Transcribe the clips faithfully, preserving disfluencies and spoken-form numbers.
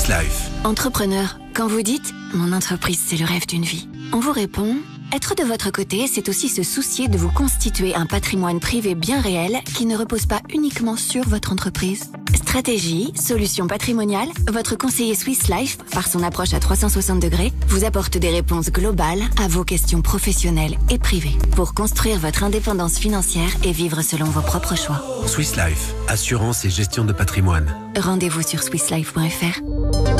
Swiss Life. Entrepreneur, quand vous dites « mon entreprise, c'est le rêve d'une vie », on vous répond « être de votre côté, c'est aussi se soucier de vous constituer un patrimoine privé bien réel qui ne repose pas uniquement sur votre entreprise ». Stratégie, solutions patrimoniales, votre conseiller Swiss Life, par son approche à trois cent soixante degrés, vous apporte des réponses globales à vos questions professionnelles et privées pour construire votre indépendance financière et vivre selon vos propres choix. Swiss Life, assurance et gestion de patrimoine. Rendez-vous sur swiss life point f r.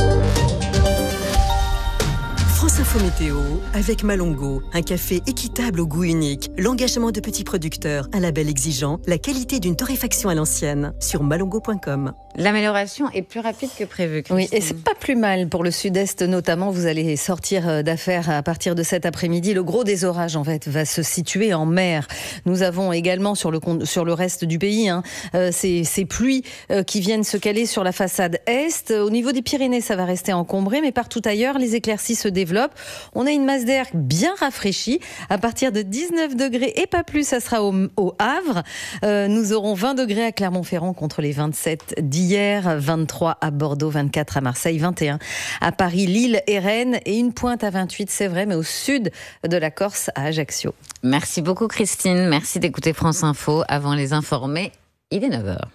France Info Météo avec Malongo, un café équitable au goût unique, l'engagement de petits producteurs, un label exigeant, la qualité d'une torréfaction à l'ancienne, sur malongo point com. L'amélioration est plus rapide que prévu, Christine. Oui, et c'est pas plus mal pour le sud-est notamment. Vous allez sortir d'affaires à partir de cet après-midi. Le gros des orages, en fait, va se situer en mer. Nous avons également sur le, sur le reste du pays hein, euh, ces, ces pluies euh, qui viennent se caler sur la façade est. Au niveau des Pyrénées, ça va rester encombré, mais partout ailleurs, les éclaircies se développent. On a une masse d'air bien rafraîchie. À partir de dix-neuf degrés et pas plus, ça sera au, au Havre. Euh, nous aurons vingt degrés à Clermont-Ferrand contre les vingt-sept d'hier. Hier, vingt-trois à Bordeaux, vingt-quatre à Marseille, vingt et un à Paris, Lille et Rennes et une pointe à vingt-huit, c'est vrai, mais au sud de la Corse à Ajaccio. Merci beaucoup Christine, merci d'écouter France Info. Avant les informés, il est neuf heures.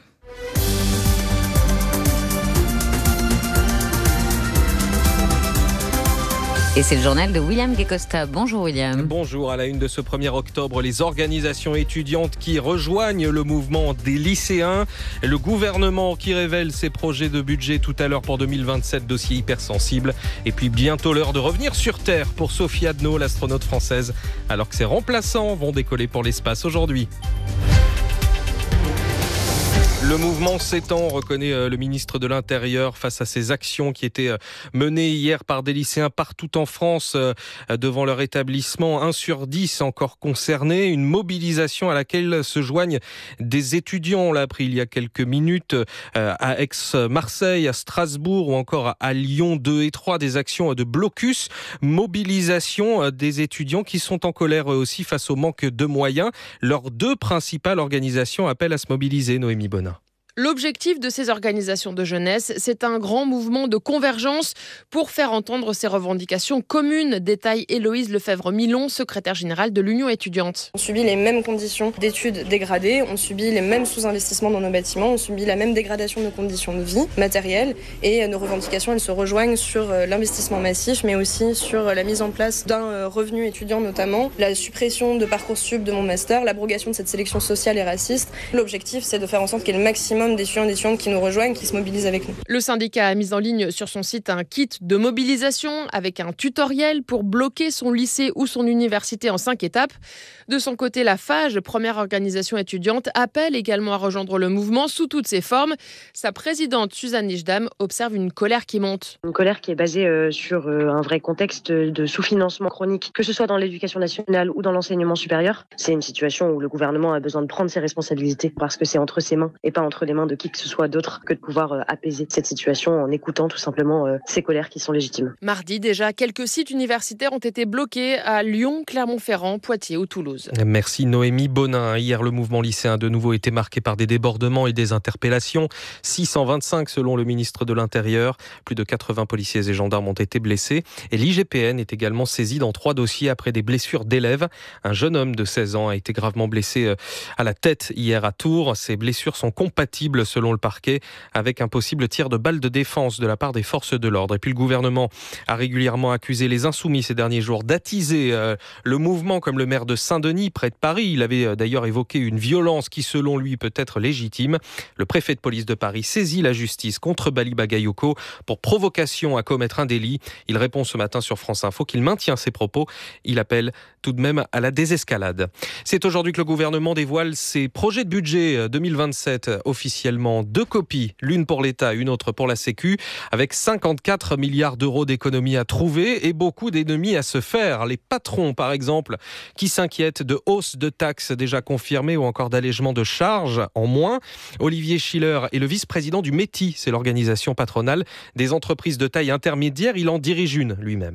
Et c'est le journal de William Guécosta. Bonjour William. Bonjour. À la une de ce premier octobre, les organisations étudiantes qui rejoignent le mouvement des lycéens. Le gouvernement qui révèle ses projets de budget tout à l'heure pour deux mille vingt-sept, dossier hypersensible. Et puis bientôt l'heure de revenir sur Terre pour Sophie Adno, l'astronaute française, alors que ses remplaçants vont décoller pour l'espace aujourd'hui. Le mouvement s'étend, reconnaît le ministre de l'Intérieur, face à ces actions qui étaient menées hier par des lycéens partout en France devant leur établissement. Un sur dix encore concernés. Une mobilisation à laquelle se joignent des étudiants. On l'a appris il y a quelques minutes à Aix-Marseille, à Strasbourg ou encore à Lyon deux et trois. Des actions de blocus. Mobilisation des étudiants qui sont en colère eux aussi face au manque de moyens. Leurs deux principales organisations appellent à se mobiliser. Noémie Bonin. L'objectif de ces organisations de jeunesse, c'est un grand mouvement de convergence pour faire entendre ces revendications communes, détaille Héloïse Lefebvre-Milon, secrétaire générale de l'Union étudiante. On subit les mêmes conditions d'études dégradées, on subit les mêmes sous-investissements dans nos bâtiments, on subit la même dégradation de nos conditions de vie matérielles et nos revendications, elles se rejoignent sur l'investissement massif, mais aussi sur la mise en place d'un revenu étudiant notamment, la suppression de Parcoursup de mon master, l'abrogation de cette sélection sociale et raciste. L'objectif, c'est de faire en sorte qu'il y ait le maximum d'étudiants et d'étudiantes qui nous rejoignent, qui se mobilisent avec nous. Le syndicat a mis en ligne sur son site un kit de mobilisation avec un tutoriel pour bloquer son lycée ou son université en cinq étapes. De son côté, la FAGE, première organisation étudiante, appelle également à rejoindre le mouvement sous toutes ses formes. Sa présidente, Suzanne Nijdam, observe une colère qui monte. Une colère qui est basée euh, sur euh, un vrai contexte de sous-financement chronique, que ce soit dans l'éducation nationale ou dans l'enseignement supérieur. C'est une situation où le gouvernement a besoin de prendre ses responsabilités parce que c'est entre ses mains et pas entre les mains de qui que ce soit d'autre que de pouvoir euh, apaiser cette situation en écoutant tout simplement euh, ces colères qui sont légitimes. Mardi, déjà, quelques sites universitaires ont été bloqués à Lyon, Clermont-Ferrand, Poitiers ou Toulouse. Merci Noémie Bonin. Hier, le mouvement lycéen de nouveau été marqué par des débordements et des interpellations. six cent vingt-cinq selon le ministre de l'Intérieur. Plus de quatre-vingts policiers et gendarmes ont été blessés. Et l'I G P N est également saisi dans trois dossiers après des blessures d'élèves. Un jeune homme de seize ans a été gravement blessé à la tête hier à Tours. Ces blessures sont compatibles selon le parquet avec un possible tir de balle de défense de la part des forces de l'ordre. Et puis le gouvernement a régulièrement accusé les insoumis ces derniers jours d'attiser euh, le mouvement comme le maire de Saint-Denis près de Paris. Il avait euh, d'ailleurs évoqué une violence qui selon lui peut être légitime. Le préfet de police de Paris saisit la justice contre Bali Bagayoko pour provocation à commettre un délit. Il répond ce matin sur France Info qu'il maintient ses propos. Il appelle tout de même à la désescalade. C'est aujourd'hui que le gouvernement dévoile ses projets de budget deux mille vingt-sept officiellement. Deux copies, l'une pour l'État, une autre pour la Sécu, avec cinquante-quatre milliards d'euros d'économies à trouver et beaucoup d'ennemis à se faire. Les patrons, par exemple, qui s'inquiètent de hausses de taxes déjà confirmées ou encore d'allègements de charges en moins. Olivier Schiller est le vice-président du METI, c'est l'organisation patronale des entreprises de taille intermédiaire. Il en dirige une lui-même.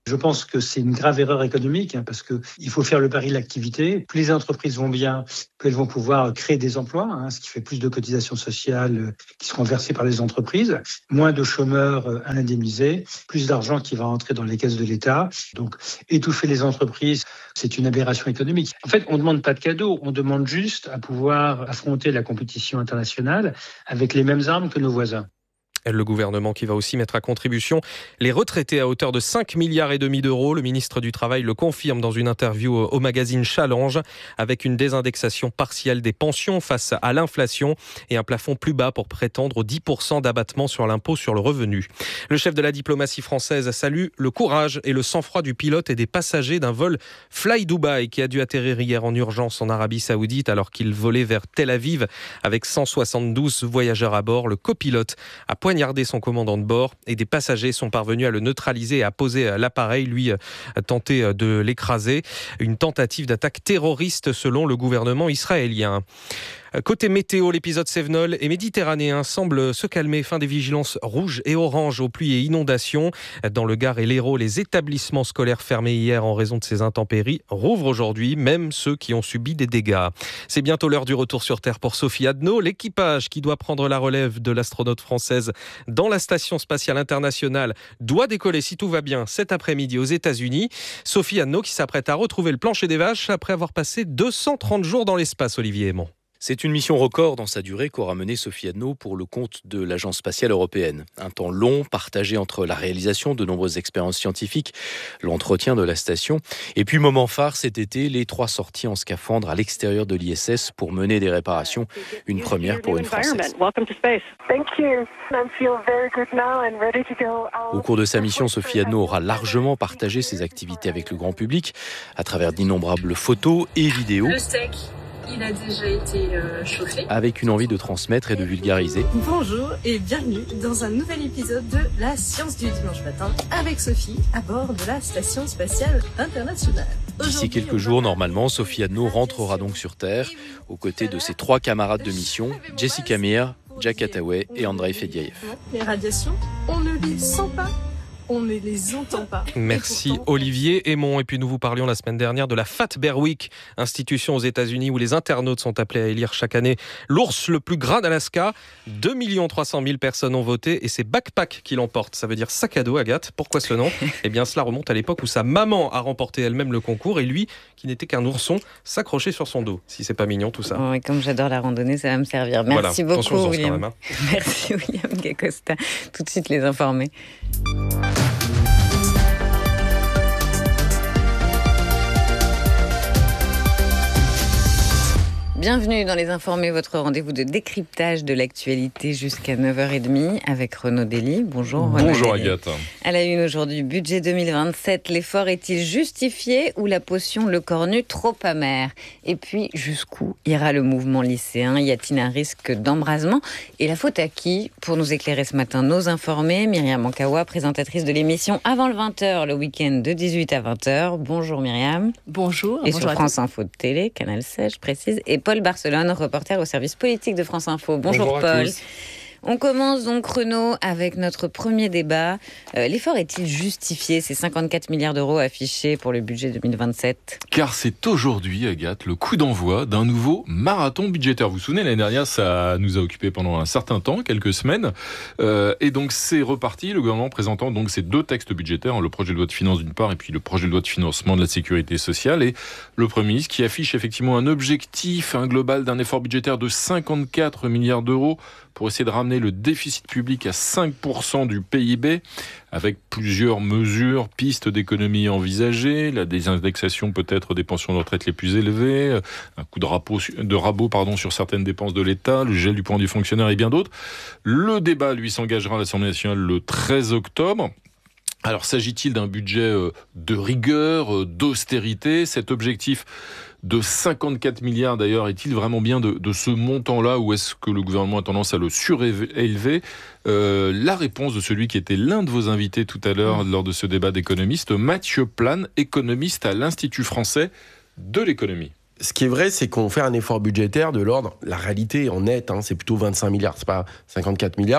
Je pense que c'est une grave erreur économique hein, parce qu'il faut faire le pari de l'activité. Plus les entreprises vont bien, plus elles vont pouvoir créer des emplois, hein, ce qui fait plus de cotisations sociales euh, qui seront versées par les entreprises, moins de chômeurs euh, à indemniser, plus d'argent qui va entrer dans les caisses de l'État. Donc étouffer les entreprises, c'est une aberration économique. En fait, on ne demande pas de cadeau, on demande juste à pouvoir affronter la compétition internationale avec les mêmes armes que nos voisins. Le gouvernement qui va aussi mettre à contribution les retraités à hauteur de cinq milliards et demi d'euros. Le ministre du Travail le confirme dans une interview au magazine Challenge, avec une désindexation partielle des pensions face à l'inflation et un plafond plus bas pour prétendre aux dix pour cent d'abattement sur l'impôt sur le revenu. Le chef de la diplomatie française salue le courage et le sang-froid du pilote et des passagers d'un vol Fly Dubai qui a dû atterrir hier en urgence en Arabie Saoudite alors qu'il volait vers Tel Aviv avec cent soixante-douze voyageurs à bord. Le copilote a poignardé son commandant de bord et des passagers sont parvenus à le neutraliser et à poser l'appareil, lui a tenté de l'écraser. Une tentative d'attaque terroriste selon le gouvernement israélien. Côté météo, l'épisode cévenol et méditerranéen semble se calmer. Fin des vigilances rouges et oranges aux pluies et inondations. Dans le Gard et l'Hérault, les établissements scolaires fermés hier en raison de ces intempéries rouvrent aujourd'hui, même ceux qui ont subi des dégâts. C'est bientôt l'heure du retour sur Terre pour Sophie Adno. L'équipage qui doit prendre la relève de l'astronaute française dans la Station spatiale internationale doit décoller, si tout va bien, cet après-midi aux États-Unis. Sophie Adno qui s'apprête à retrouver le plancher des vaches après avoir passé deux cent trente jours dans l'espace, Olivier Aymon. C'est une mission record dans sa durée qu'aura menée Sophie Adno pour le compte de l'Agence spatiale européenne. Un temps long, partagé entre la réalisation de nombreuses expériences scientifiques, l'entretien de la station, et puis moment phare cet été, les trois sorties en scaphandre à l'extérieur de l'I S S pour mener des réparations, une première pour une Française. Au cours de sa mission, Sophie Adno aura largement partagé ses activités avec le grand public à travers d'innombrables photos et vidéos. Il a déjà été euh, chauffé. Avec une envie de transmettre et de vulgariser. Bonjour et bienvenue dans un nouvel épisode de La Science du dimanche matin avec Sophie à bord de la Station spatiale internationale. D'ici quelques jours, normalement, Sophie Adno rentrera donc sur Terre aux côtés de ses trois camarades de mission, Jessica Meir, Jack Attaway et Andrei Fedyaev. Les radiations, on ne les sent pas. On ne les entend pas. Merci pourtant... Olivier Aymon. Et puis nous vous parlions la semaine dernière de la Fat Bear Week, institution aux États-Unis où les internautes sont appelés à élire chaque année l'ours le plus gras d'Alaska. deux millions trois cent mille personnes ont voté et c'est Backpack qui l'emporte. Ça veut dire sac à dos, Agathe. Pourquoi ce nom ? Eh bien cela remonte à l'époque où sa maman a remporté elle-même le concours et lui, qui n'était qu'un ourson, s'accrochait sur son dos. Si c'est pas mignon tout ça. Oh, et comme j'adore la randonnée, ça va me servir. Merci voilà. beaucoup William. Même, hein. Merci William Gacosta. Tout de suite les informés. Bienvenue dans Les Informés, votre rendez-vous de décryptage de l'actualité jusqu'à neuf heures trente avec Renaud Dely. Bonjour Renaud. Bonjour Agathe. À la une aujourd'hui, budget deux mille vingt-sept, l'effort est-il justifié ou la potion Le Cornu trop amère ? Et puis, jusqu'où ira le mouvement lycéen ? Y a-t-il un risque d'embrasement ? Et la faute à qui ? Pour nous éclairer ce matin, nos informés, Myriam Ankawa, présentatrice de l'émission Avant le vingt heures, le week-end de dix-huit à vingt heures. Bonjour Myriam. Bonjour. Et bonjour sur France Info de télé, Canal seize, je précise. Et Paul Barcelone, reporter au service politique de France Info. Bonjour, Bonjour Paul. On commence donc, Renaud, avec notre premier débat. Euh, l'effort est-il justifié, ces cinquante-quatre milliards d'euros affichés pour le budget deux mille vingt-sept ? Car c'est aujourd'hui, Agathe, le coup d'envoi d'un nouveau marathon budgétaire. Vous vous souvenez, l'année dernière, ça nous a occupé pendant un certain temps, quelques semaines. Euh, et donc, c'est reparti, le gouvernement présentant donc ces deux textes budgétaires, le projet de loi de finances d'une part, et puis le projet de loi de financement de la sécurité sociale. Et le Premier ministre qui affiche effectivement un objectif, un global d'un effort budgétaire de cinquante-quatre milliards d'euros pour essayer de ramener le déficit public à cinq pour cent du P I B, avec plusieurs mesures, pistes d'économie envisagées, la désindexation peut-être des pensions de retraite les plus élevées, un coup de rabot, de rabot pardon, sur certaines dépenses de l'État, le gel du point du fonctionnaire et bien d'autres. Le débat, lui, s'engagera à l'Assemblée nationale le treize octobre. Alors, s'agit-il d'un budget de rigueur, d'austérité ? Cet objectif de cinquante-quatre milliards, d'ailleurs, est-il vraiment bien de, de ce montant-là ou est-ce que le gouvernement a tendance à le surélever ? euh, La réponse de celui qui était l'un de vos invités tout à l'heure lors de ce débat d'économistes, Mathieu Plane, économiste à l'Institut français de l'économie. Ce qui est vrai, c'est qu'on fait un effort budgétaire de l'ordre, la réalité en net, hein, c'est plutôt vingt-cinq milliards, c'est pas cinquante-quatre milliards.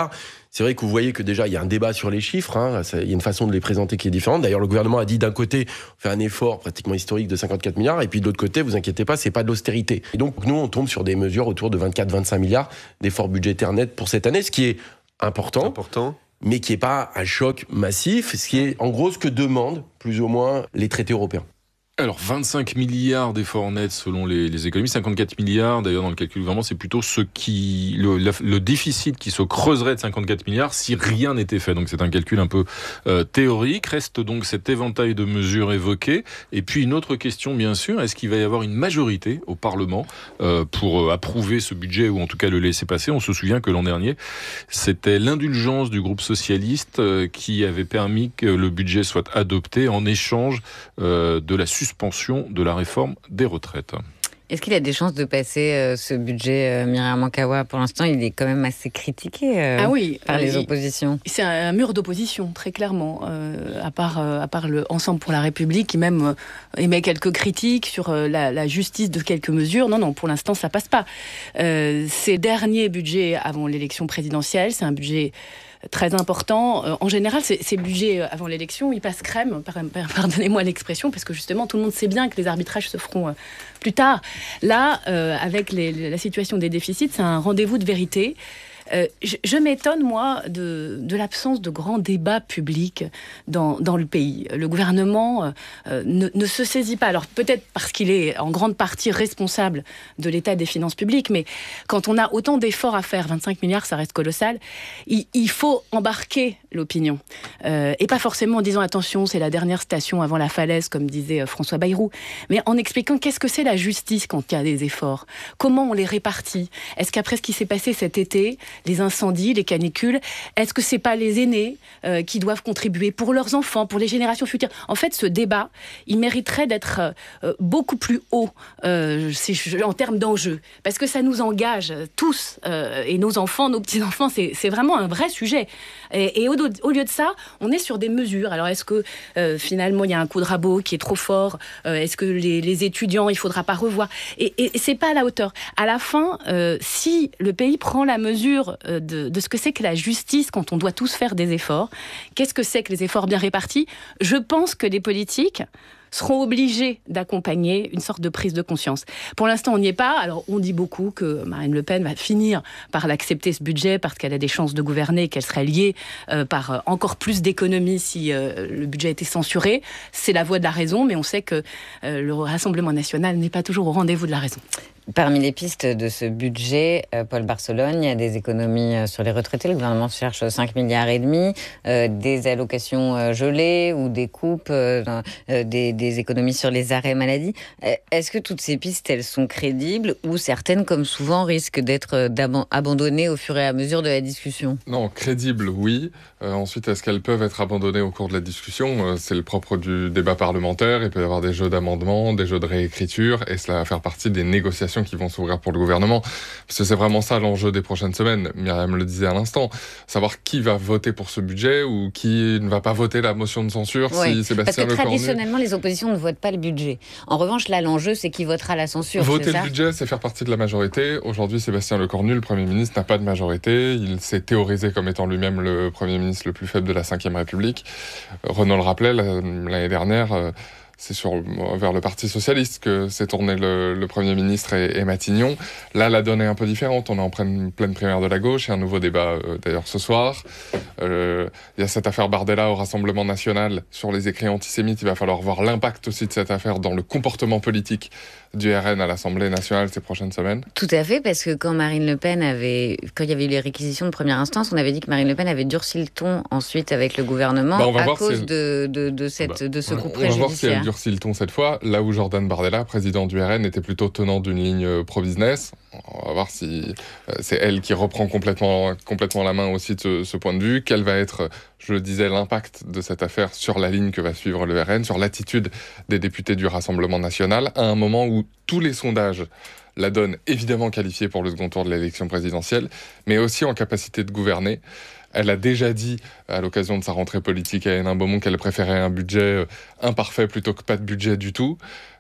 C'est vrai que vous voyez que déjà, il y a un débat sur les chiffres. Hein. Il y a une façon de les présenter qui est différente. D'ailleurs, le gouvernement a dit d'un côté, on fait un effort pratiquement historique de cinquante-quatre milliards. Et puis de l'autre côté, vous inquiétez pas, c'est pas de l'austérité. Et donc, nous, on tombe sur des mesures autour de vingt-quatre à vingt-cinq milliards d'efforts budgétaires nets pour cette année, ce qui est important. Important. Mais qui n'est pas un choc massif, ce qui est en gros ce que demandent plus ou moins les traités européens. Alors, vingt-cinq milliards d'efforts nets selon les, les économistes, cinquante-quatre milliards, d'ailleurs dans le calcul vraiment, c'est plutôt ce qui, le, la, le déficit qui se creuserait de cinquante-quatre milliards si rien n'était fait. Donc c'est un calcul un peu euh, théorique. Reste donc cet éventail de mesures évoquées. Et puis une autre question bien sûr, est-ce qu'il va y avoir une majorité au Parlement euh, pour euh, approuver ce budget ou en tout cas le laisser passer? On se souvient que l'an dernier, c'était l'indulgence du groupe socialiste euh, qui avait permis que le budget soit adopté en échange euh, de la suspension suspension de la réforme des retraites. Est-ce qu'il a des chances de passer euh, ce budget, euh, Myriam Mankawa? Pour l'instant, il est quand même assez critiqué euh, ah oui, par les euh, oppositions. C'est un, un mur d'opposition, très clairement. Euh, à part, euh, à part le Ensemble pour la République, qui même euh, émet quelques critiques sur euh, la, la justice de quelques mesures. Non, non, pour l'instant, ça passe pas. Euh, ces derniers budgets avant l'élection présidentielle, c'est un budget très important. Euh, en général, ces, ces budgets avant l'élection, ils passent crème, pardonnez-moi l'expression, parce que justement, tout le monde sait bien que les arbitrages se feront euh, plus tard. Là, euh, avec les, la situation des déficits, c'est un rendez-vous de vérité. Euh, je, je m'étonne, moi, de, de l'absence de grands débats publics dans, dans le pays. Le gouvernement euh, ne, ne se saisit pas. Alors, peut-être parce qu'il est en grande partie responsable de l'état des finances publiques, mais quand on a autant d'efforts à faire, vingt-cinq milliards, ça reste colossal, il, il faut embarquer l'opinion. Euh, et pas forcément en disant, attention, c'est la dernière station avant la falaise, comme disait François Bayrou, mais en expliquant qu'est-ce que c'est la justice quand il y a des efforts. Comment on les répartit? Est-ce qu'après ce qui s'est passé cet été, les incendies, les canicules, est-ce que c'est pas les aînés euh, qui doivent contribuer pour leurs enfants, pour les générations futures? En fait, ce débat, il mériterait d'être euh, beaucoup plus haut euh, en termes d'enjeux, parce que ça nous engage tous, euh, et nos enfants, nos petits-enfants, c'est, c'est vraiment un vrai sujet. Et, et au, au lieu de ça, on est sur des mesures. Alors, est-ce que euh, finalement, il y a un coup de rabot qui est trop fort? euh, Est-ce que les, les étudiants, il faudra pas revoir? Et, et, et c'est pas à la hauteur. À la fin, euh, si le pays prend la mesure De, de ce que c'est que la justice quand on doit tous faire des efforts, qu'est-ce que c'est que les efforts bien répartis, je pense que les politiques seront obligés d'accompagner une sorte de prise de conscience. Pour l'instant, on n'y est pas. Alors, on dit beaucoup que Marine Le Pen va finir par l'accepter, ce budget, parce qu'elle a des chances de gouverner, qu'elle serait liée euh, par encore plus d'économies si euh, le budget était censuré. C'est la voie de la raison, mais on sait que euh, le Rassemblement national n'est pas toujours au rendez-vous de la raison. Parmi les pistes de ce budget, euh, Paul Barcelone, il y a des économies euh, sur les retraités. Le gouvernement cherche cinq milliards et demi, euh, des allocations euh, gelées ou des coupes, euh, euh, des, des économies sur les arrêts maladie. Euh, est-ce que toutes ces pistes, elles sont crédibles ou certaines, comme souvent, risquent d'être euh, abandonnées au fur et à mesure de la discussion? Non, crédibles, oui. Euh, ensuite, est-ce qu'elles peuvent être abandonnées au cours de la discussion? euh, C'est le propre du débat parlementaire. Il peut y avoir des jeux d'amendements, des jeux de réécriture, et cela va faire partie des négociations qui vont s'ouvrir pour le gouvernement. Parce que c'est vraiment ça l'enjeu des prochaines semaines. Myriam le disait à l'instant. Savoir qui va voter pour ce budget ou qui ne va pas voter la motion de censure oui, si Sébastien Lecornu... Parce que traditionnellement, Lecornu... les oppositions ne votent pas le budget. En revanche, là, l'enjeu, c'est qui votera la censure. Voter c'est le ça budget, c'est faire partie de la majorité. Aujourd'hui, Sébastien Lecornu, le Premier ministre, n'a pas de majorité. Il s'est théorisé comme étant lui-même le Premier ministre le plus faible de la cinquième République. Renaud le rappelait l'année dernière... C'est sur, vers le Parti socialiste que s'est tourné le, le Premier ministre et, et Matignon. Là, la donne est un peu différente. On est en pleine, pleine primaire de la gauche. Il y a un nouveau débat, euh, d'ailleurs, ce soir. Euh, il y a cette affaire Bardella au Rassemblement national sur les écrits antisémites. Il va falloir voir l'impact aussi de cette affaire dans le comportement politique du R N à l'Assemblée nationale ces prochaines semaines. Tout à fait, parce que quand Marine Le Pen avait... Quand il y avait eu les réquisitions de première instance, on avait dit que Marine Le Pen avait durci le ton ensuite avec le gouvernement bah, à cause si de, de, de, cette, bah, de ce coup préjudiciaire. On va voir si elle durcit le ton cette fois, là où Jordan Bardella, président du R N, était plutôt tenant d'une ligne pro-business. On va voir si euh, c'est elle qui reprend complètement, complètement la main aussi de ce, ce point de vue. Quel va être, je le disais, l'impact de cette affaire sur la ligne que va suivre le R N, sur l'attitude des députés du Rassemblement national, à un moment où tous les sondages la donnent évidemment qualifiée pour le second tour de l'élection présidentielle, mais aussi en capacité de gouverner. Elle a déjà dit, à l'occasion de sa rentrée politique à Hénin-Beaumont, qu'elle préférait un budget imparfait plutôt que pas de budget du tout.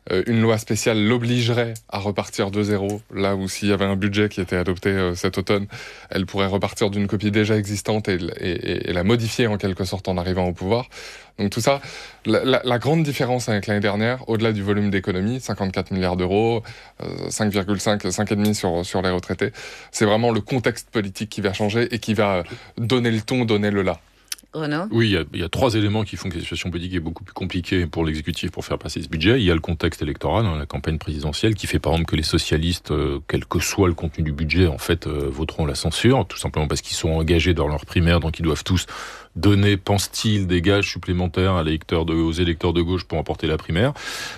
euh, une loi spéciale l'obligerait à repartir de zéro, là où s'il y avait un budget qui était adopté euh, cet automne, elle pourrait repartir d'une copie déjà existante et, et, et la modifier en quelque sorte en arrivant au pouvoir. Donc tout ça, la, la, la grande différence avec l'année dernière, au-delà du volume d'économie, cinquante-quatre milliards d'euros, euh, cinq virgule cinq, cinq virgule cinq sur, sur les retraités, c'est vraiment le contexte politique qui va changer et qui va donner le ton, donner le là. Renaud ? Oui, il y, a, il y a trois éléments qui font que la situation politique est beaucoup plus compliquée pour l'exécutif pour faire passer ce budget. Il y a le contexte électoral, hein, la campagne présidentielle, qui fait par exemple que les socialistes, euh, quel que soit le contenu du budget, en fait, euh, voteront la censure, tout simplement parce qu'ils sont engagés dans leur primaire, donc ils doivent tous donner, pense-t-il, des gages supplémentaires à l'électeur de, aux électeurs de gauche pour emporter la primaire.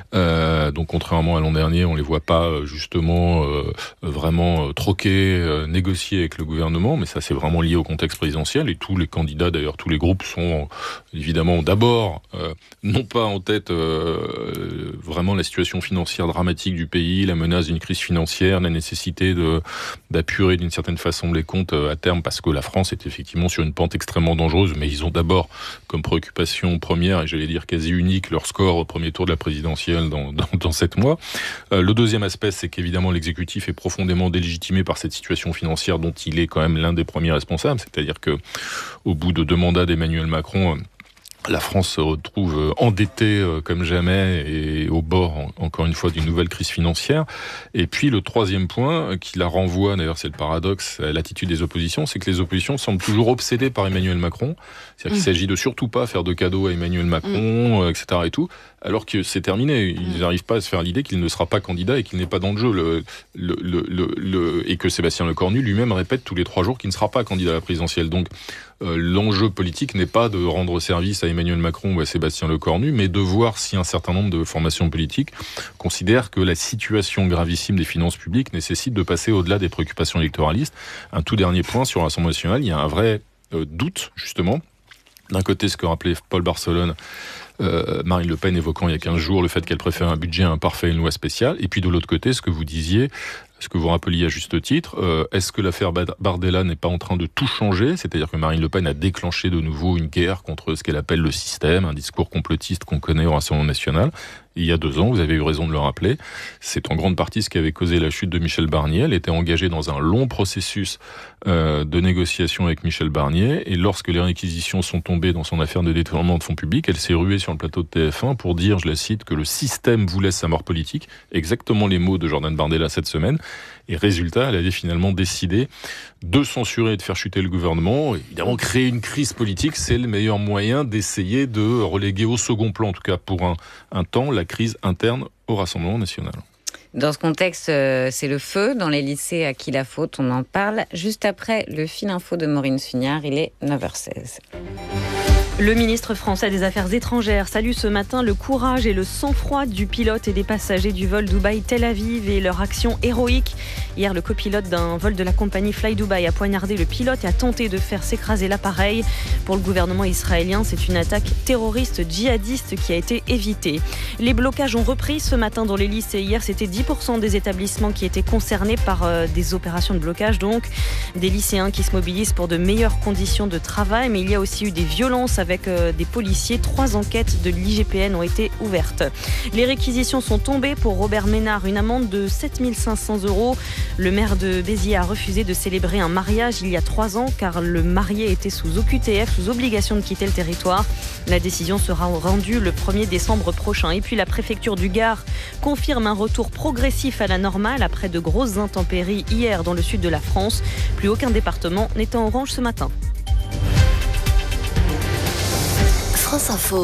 Euh, donc, contrairement à l'an dernier, on les voit pas justement euh, vraiment euh, troquer, euh, négocier avec le gouvernement, mais ça c'est vraiment lié au contexte présidentiel. Et tous les candidats, d'ailleurs, tous les groupes sont évidemment d'abord euh, non pas en tête euh, vraiment la situation financière dramatique du pays, la menace d'une crise financière, la nécessité de d'apurer d'une certaine façon les comptes à terme, parce que la France est effectivement sur une pente extrêmement dangereuse. Mais ils ont d'abord comme préoccupation première, et j'allais dire quasi unique, leur score au premier tour de la présidentielle dans, dans, dans sept mois. Euh, le deuxième aspect, c'est qu'évidemment l'exécutif est profondément délégitimé par cette situation financière dont il est quand même l'un des premiers responsables. C'est-à-dire que au bout de deux mandats d'Emmanuel Macron, la France se retrouve endettée comme jamais et au bord, encore une fois, d'une nouvelle crise financière. Et puis le troisième point, qui la renvoie, d'ailleurs c'est le paradoxe, à l'attitude des oppositions, c'est que les oppositions semblent toujours obsédées par Emmanuel Macron. C'est-à-dire qu'il s'agit de surtout pas faire de cadeaux à Emmanuel Macron, et cetera et tout, alors que c'est terminé. Ils n'arrivent pas à se faire l'idée qu'il ne sera pas candidat et qu'il n'est pas dans le jeu. Le, le, le, le, le, et que Sébastien Lecornu lui-même répète tous les trois jours qu'il ne sera pas candidat à la présidentielle. Donc, Euh, l'enjeu politique n'est pas de rendre service à Emmanuel Macron ou à Sébastien Lecornu, mais de voir si un certain nombre de formations politiques considèrent que la situation gravissime des finances publiques nécessite de passer au-delà des préoccupations électoralistes. Un tout dernier point sur l'Assemblée nationale, il y a un vrai euh, doute, justement. D'un côté, ce que rappelait Paul Barcelone, euh, Marine Le Pen évoquant il y a quinze jours le fait qu'elle préfère un budget imparfait à une loi spéciale. Et puis de l'autre côté, ce que vous disiez, ce que vous rappeliez à juste titre, euh, est-ce que l'affaire Bardella n'est pas en train de tout changer ? C'est-à-dire que Marine Le Pen a déclenché de nouveau une guerre contre ce qu'elle appelle le système, un discours complotiste qu'on connaît au Rassemblement national. Il y a deux ans, vous avez eu raison de le rappeler, c'est en grande partie ce qui avait causé la chute de Michel Barnier. Elle était engagée dans un long processus euh, de négociation avec Michel Barnier, et lorsque les réquisitions sont tombées dans son affaire de détournement de fonds publics, elle s'est ruée sur le plateau de T F un pour dire, je la cite, que le système voulait sa mort politique, exactement les mots de Jordan Bardella cette semaine. Et résultat, elle avait finalement décidé de censurer et de faire chuter le gouvernement. Évidemment, créer une crise politique, c'est le meilleur moyen d'essayer de reléguer au second plan, en tout cas pour un, un temps, la crise interne au Rassemblement national. Dans ce contexte, euh, c'est le feu dans les lycées. À qui la faute ? On en parle juste après le fil info de Maureen Sugnard. Il est neuf heures seize. Le ministre français des Affaires étrangères salue ce matin le courage et le sang-froid du pilote et des passagers du vol Dubaï-Tel Aviv et leur action héroïque. Hier, le copilote d'un vol de la compagnie Fly Dubai a poignardé le pilote et a tenté de faire s'écraser l'appareil. Pour le gouvernement israélien, c'est une attaque terroriste djihadiste qui a été évitée. Les blocages ont repris ce matin dans les lycées. Hier, c'était dix pour cent des établissements qui étaient concernés par euh, des opérations de blocage. Donc, des lycéens qui se mobilisent pour de meilleures conditions de travail. Mais il y a aussi eu des violences avec avec des policiers. Trois enquêtes de l'I G P N ont été ouvertes. Les réquisitions sont tombées pour Robert Ménard, une amende de sept mille cinq cents euros. Le maire de Béziers a refusé de célébrer un mariage il y a trois ans car le marié était sous O Q T F, sous obligation de quitter le territoire. La décision sera rendue le premier décembre prochain. Et puis la préfecture du Gard confirme un retour progressif à la normale après de grosses intempéries hier dans le sud de la France. Plus aucun département n'est en orange ce matin. France Info.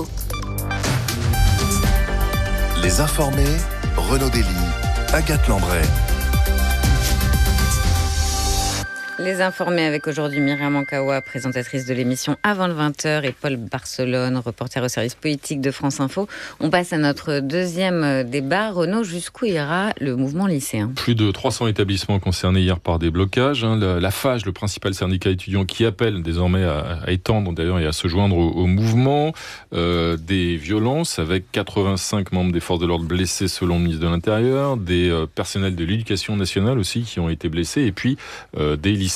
Les informés, Renaud Dely, Agathe Lambray. Les informés avec aujourd'hui Myriam Ankawa, présentatrice de l'émission Avant le vingt heures, et Paul Barcelone, reporter au service politique de France Info. On passe à notre deuxième débat. Renaud, jusqu'où ira le mouvement lycéen ? Plus de trois cents établissements concernés hier par des blocages. La, la F A G, le principal syndicat étudiant, qui appelle désormais à, à étendre d'ailleurs et à se joindre au, au mouvement. Euh, des violences avec quatre-vingt-cinq membres des forces de l'ordre blessés selon le ministre de l'Intérieur, des euh, personnels de l'éducation nationale aussi qui ont été blessés, et puis euh, des lycéens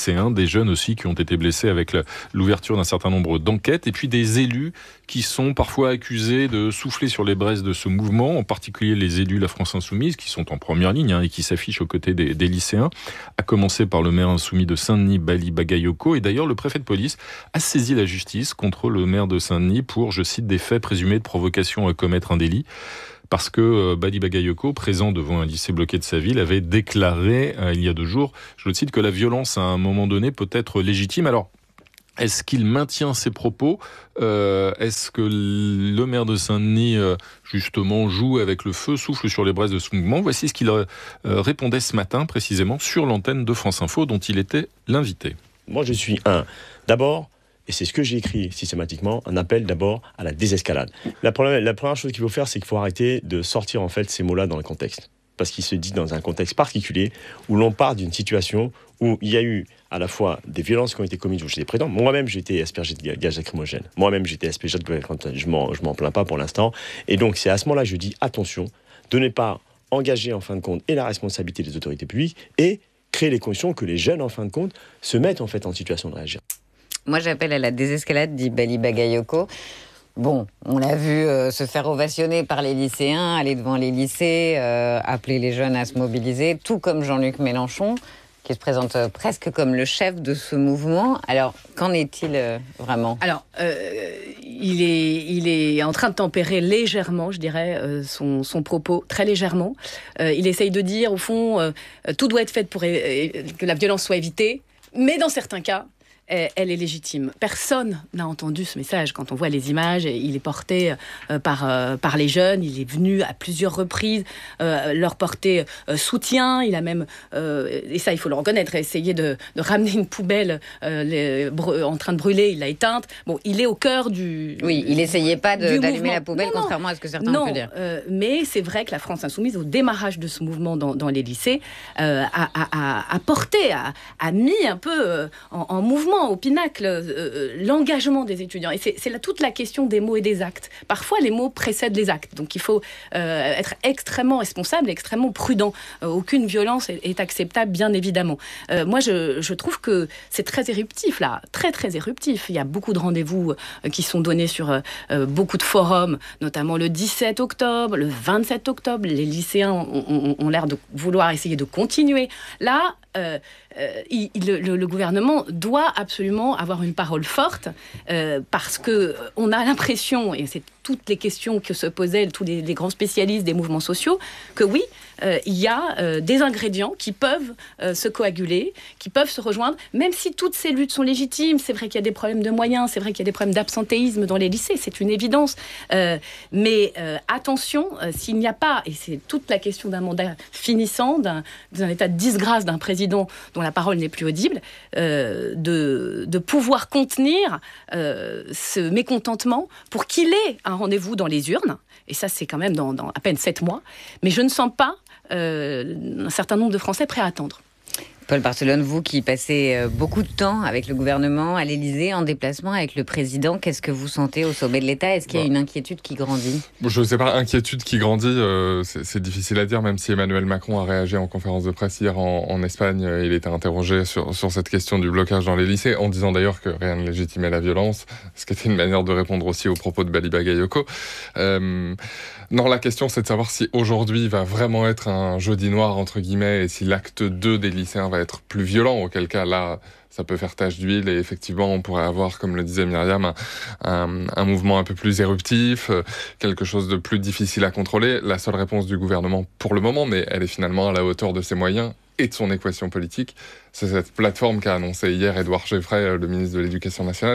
lycéens, des jeunes aussi qui ont été blessés avec l'ouverture d'un certain nombre d'enquêtes, et puis des élus qui sont parfois accusés de souffler sur les braises de ce mouvement, en particulier les élus de la France Insoumise, qui sont en première ligne hein, et qui s'affichent aux côtés des, des lycéens, à commencer par le maire insoumis de Saint-Denis, Bali Bagayoko. Et d'ailleurs, le préfet de police a saisi la justice contre le maire de Saint-Denis pour, je cite, des faits présumés de provocation à commettre un délit. Parce que euh, Bali Bagayoko, présent devant un lycée bloqué de sa ville, avait déclaré euh, il y a deux jours, je le cite, que la violence à un moment donné peut être légitime. Alors, est-ce qu'il maintient ses propos ? euh, Est-ce que le maire de Saint-Denis, euh, justement, joue avec le feu, souffle sur les braises de ce mouvement ? Voici ce qu'il euh, répondait ce matin, précisément, sur l'antenne de France Info, dont il était l'invité. Moi, je suis un. D'abord, et c'est ce que j'ai écrit systématiquement, un appel d'abord à la désescalade. La, problème, la première chose qu'il faut faire, c'est qu'il faut arrêter de sortir en fait ces mots-là dans le contexte. Parce qu'il se dit dans un contexte particulier où l'on part d'une situation où il y a eu à la fois des violences qui ont été commises où j'étais présent. Moi-même, j'ai été aspergé de gaz lacrymogène. Moi-même, j'ai été aspergé de quand je m'en, je m'en plains pas pour l'instant. Et donc, c'est à ce moment-là que je dis attention de ne pas engager en fin de compte et la responsabilité des autorités publiques et créer les conditions que les jeunes, en fin de compte, se mettent en fait en situation de réagir. Moi, j'appelle à la désescalade, dit Bali Bagayoko. Bon, on l'a vu euh, se faire ovationner par les lycéens, aller devant les lycées, euh, appeler les jeunes à se mobiliser, tout comme Jean-Luc Mélenchon, qui se présente euh, presque comme le chef de ce mouvement. Alors, qu'en est-il euh, vraiment ? Alors, euh, il, est, il est en train de tempérer légèrement, je dirais, euh, son, son propos, très légèrement. Euh, il essaye de dire, au fond, euh, tout doit être fait pour é- que la violence soit évitée, mais dans certains cas, elle est légitime. Personne n'a entendu ce message. Quand on voit les images, il est porté euh, par, euh, par les jeunes. Il est venu à plusieurs reprises euh, leur porter euh, soutien. Il a même, euh, et ça il faut le reconnaître, essayé de, de ramener une poubelle euh, les, br- en train de brûler. Il l'a éteinte. Bon, il est au cœur du Oui, il n'essayait pas de, d'allumer mouvement. la poubelle, non, contrairement à ce que certains non, ont pu dire. Euh, mais c'est vrai que la France Insoumise, au démarrage de ce mouvement dans, dans les lycées, euh, a, a, a, a porté, a, a mis un peu euh, en, en mouvement, au pinacle, euh, l'engagement des étudiants. Et c'est, c'est là toute la question des mots et des actes. Parfois, les mots précèdent les actes. Donc, il faut euh, être extrêmement responsable, extrêmement prudent. Euh, aucune violence est, est acceptable, bien évidemment. Euh, moi, je, je trouve que c'est très éruptif, là. Très, très éruptif. Il y a beaucoup de rendez-vous euh, qui sont donnés sur euh, beaucoup de forums, notamment le dix-sept octobre, le vingt-sept octobre. Les lycéens ont, ont, ont l'air de vouloir essayer de continuer. Là, Euh, euh, il, le, le, le gouvernement doit absolument avoir une parole forte euh, parce que on a l'impression, et c'est toutes les questions que se posaient tous les, les grands spécialistes des mouvements sociaux, que oui, euh, il y a euh, des ingrédients qui peuvent euh, se coaguler, qui peuvent se rejoindre, même si toutes ces luttes sont légitimes. C'est vrai qu'il y a des problèmes de moyens, c'est vrai qu'il y a des problèmes d'absentéisme dans les lycées, c'est une évidence. Euh, mais euh, attention, euh, s'il n'y a pas, et c'est toute la question d'un mandat finissant, d'un, d'un état de disgrâce d'un président dont la parole n'est plus audible, euh, de, de pouvoir contenir euh, ce mécontentement pour qu'il ait un rendez-vous dans les urnes, et ça c'est quand même dans, dans à peine sept mois, mais je ne sens pas euh, un certain nombre de Français prêts à attendre. Paul Barcelone, vous qui passez beaucoup de temps avec le gouvernement à l'Élysée, en déplacement avec le président, qu'est-ce que vous sentez au sommet de l'État ? Est-ce qu'il y a une inquiétude qui grandit ? Je ne sais pas, inquiétude qui grandit, euh, c'est, c'est difficile à dire, même si Emmanuel Macron a réagi en conférence de presse hier en, en Espagne. Il était interrogé sur, sur cette question du blocage dans les lycées, en disant d'ailleurs que rien ne légitimait la violence, ce qui était une manière de répondre aussi aux propos de Bali Bagayoko. Euh, non, la question c'est de savoir si aujourd'hui va vraiment être un jeudi noir, entre guillemets, et si l'acte deux des lycéens va être plus violent, auquel cas là ça peut faire tache d'huile et effectivement on pourrait avoir, comme le disait Myriam, un, un, un mouvement un peu plus éruptif, quelque chose de plus difficile à contrôler. La seule réponse du gouvernement pour le moment, mais elle est finalement à la hauteur de ses moyens et de son équation politique, c'est cette plateforme qu'a annoncé hier Édouard Geoffroy, le ministre de l'Éducation nationale,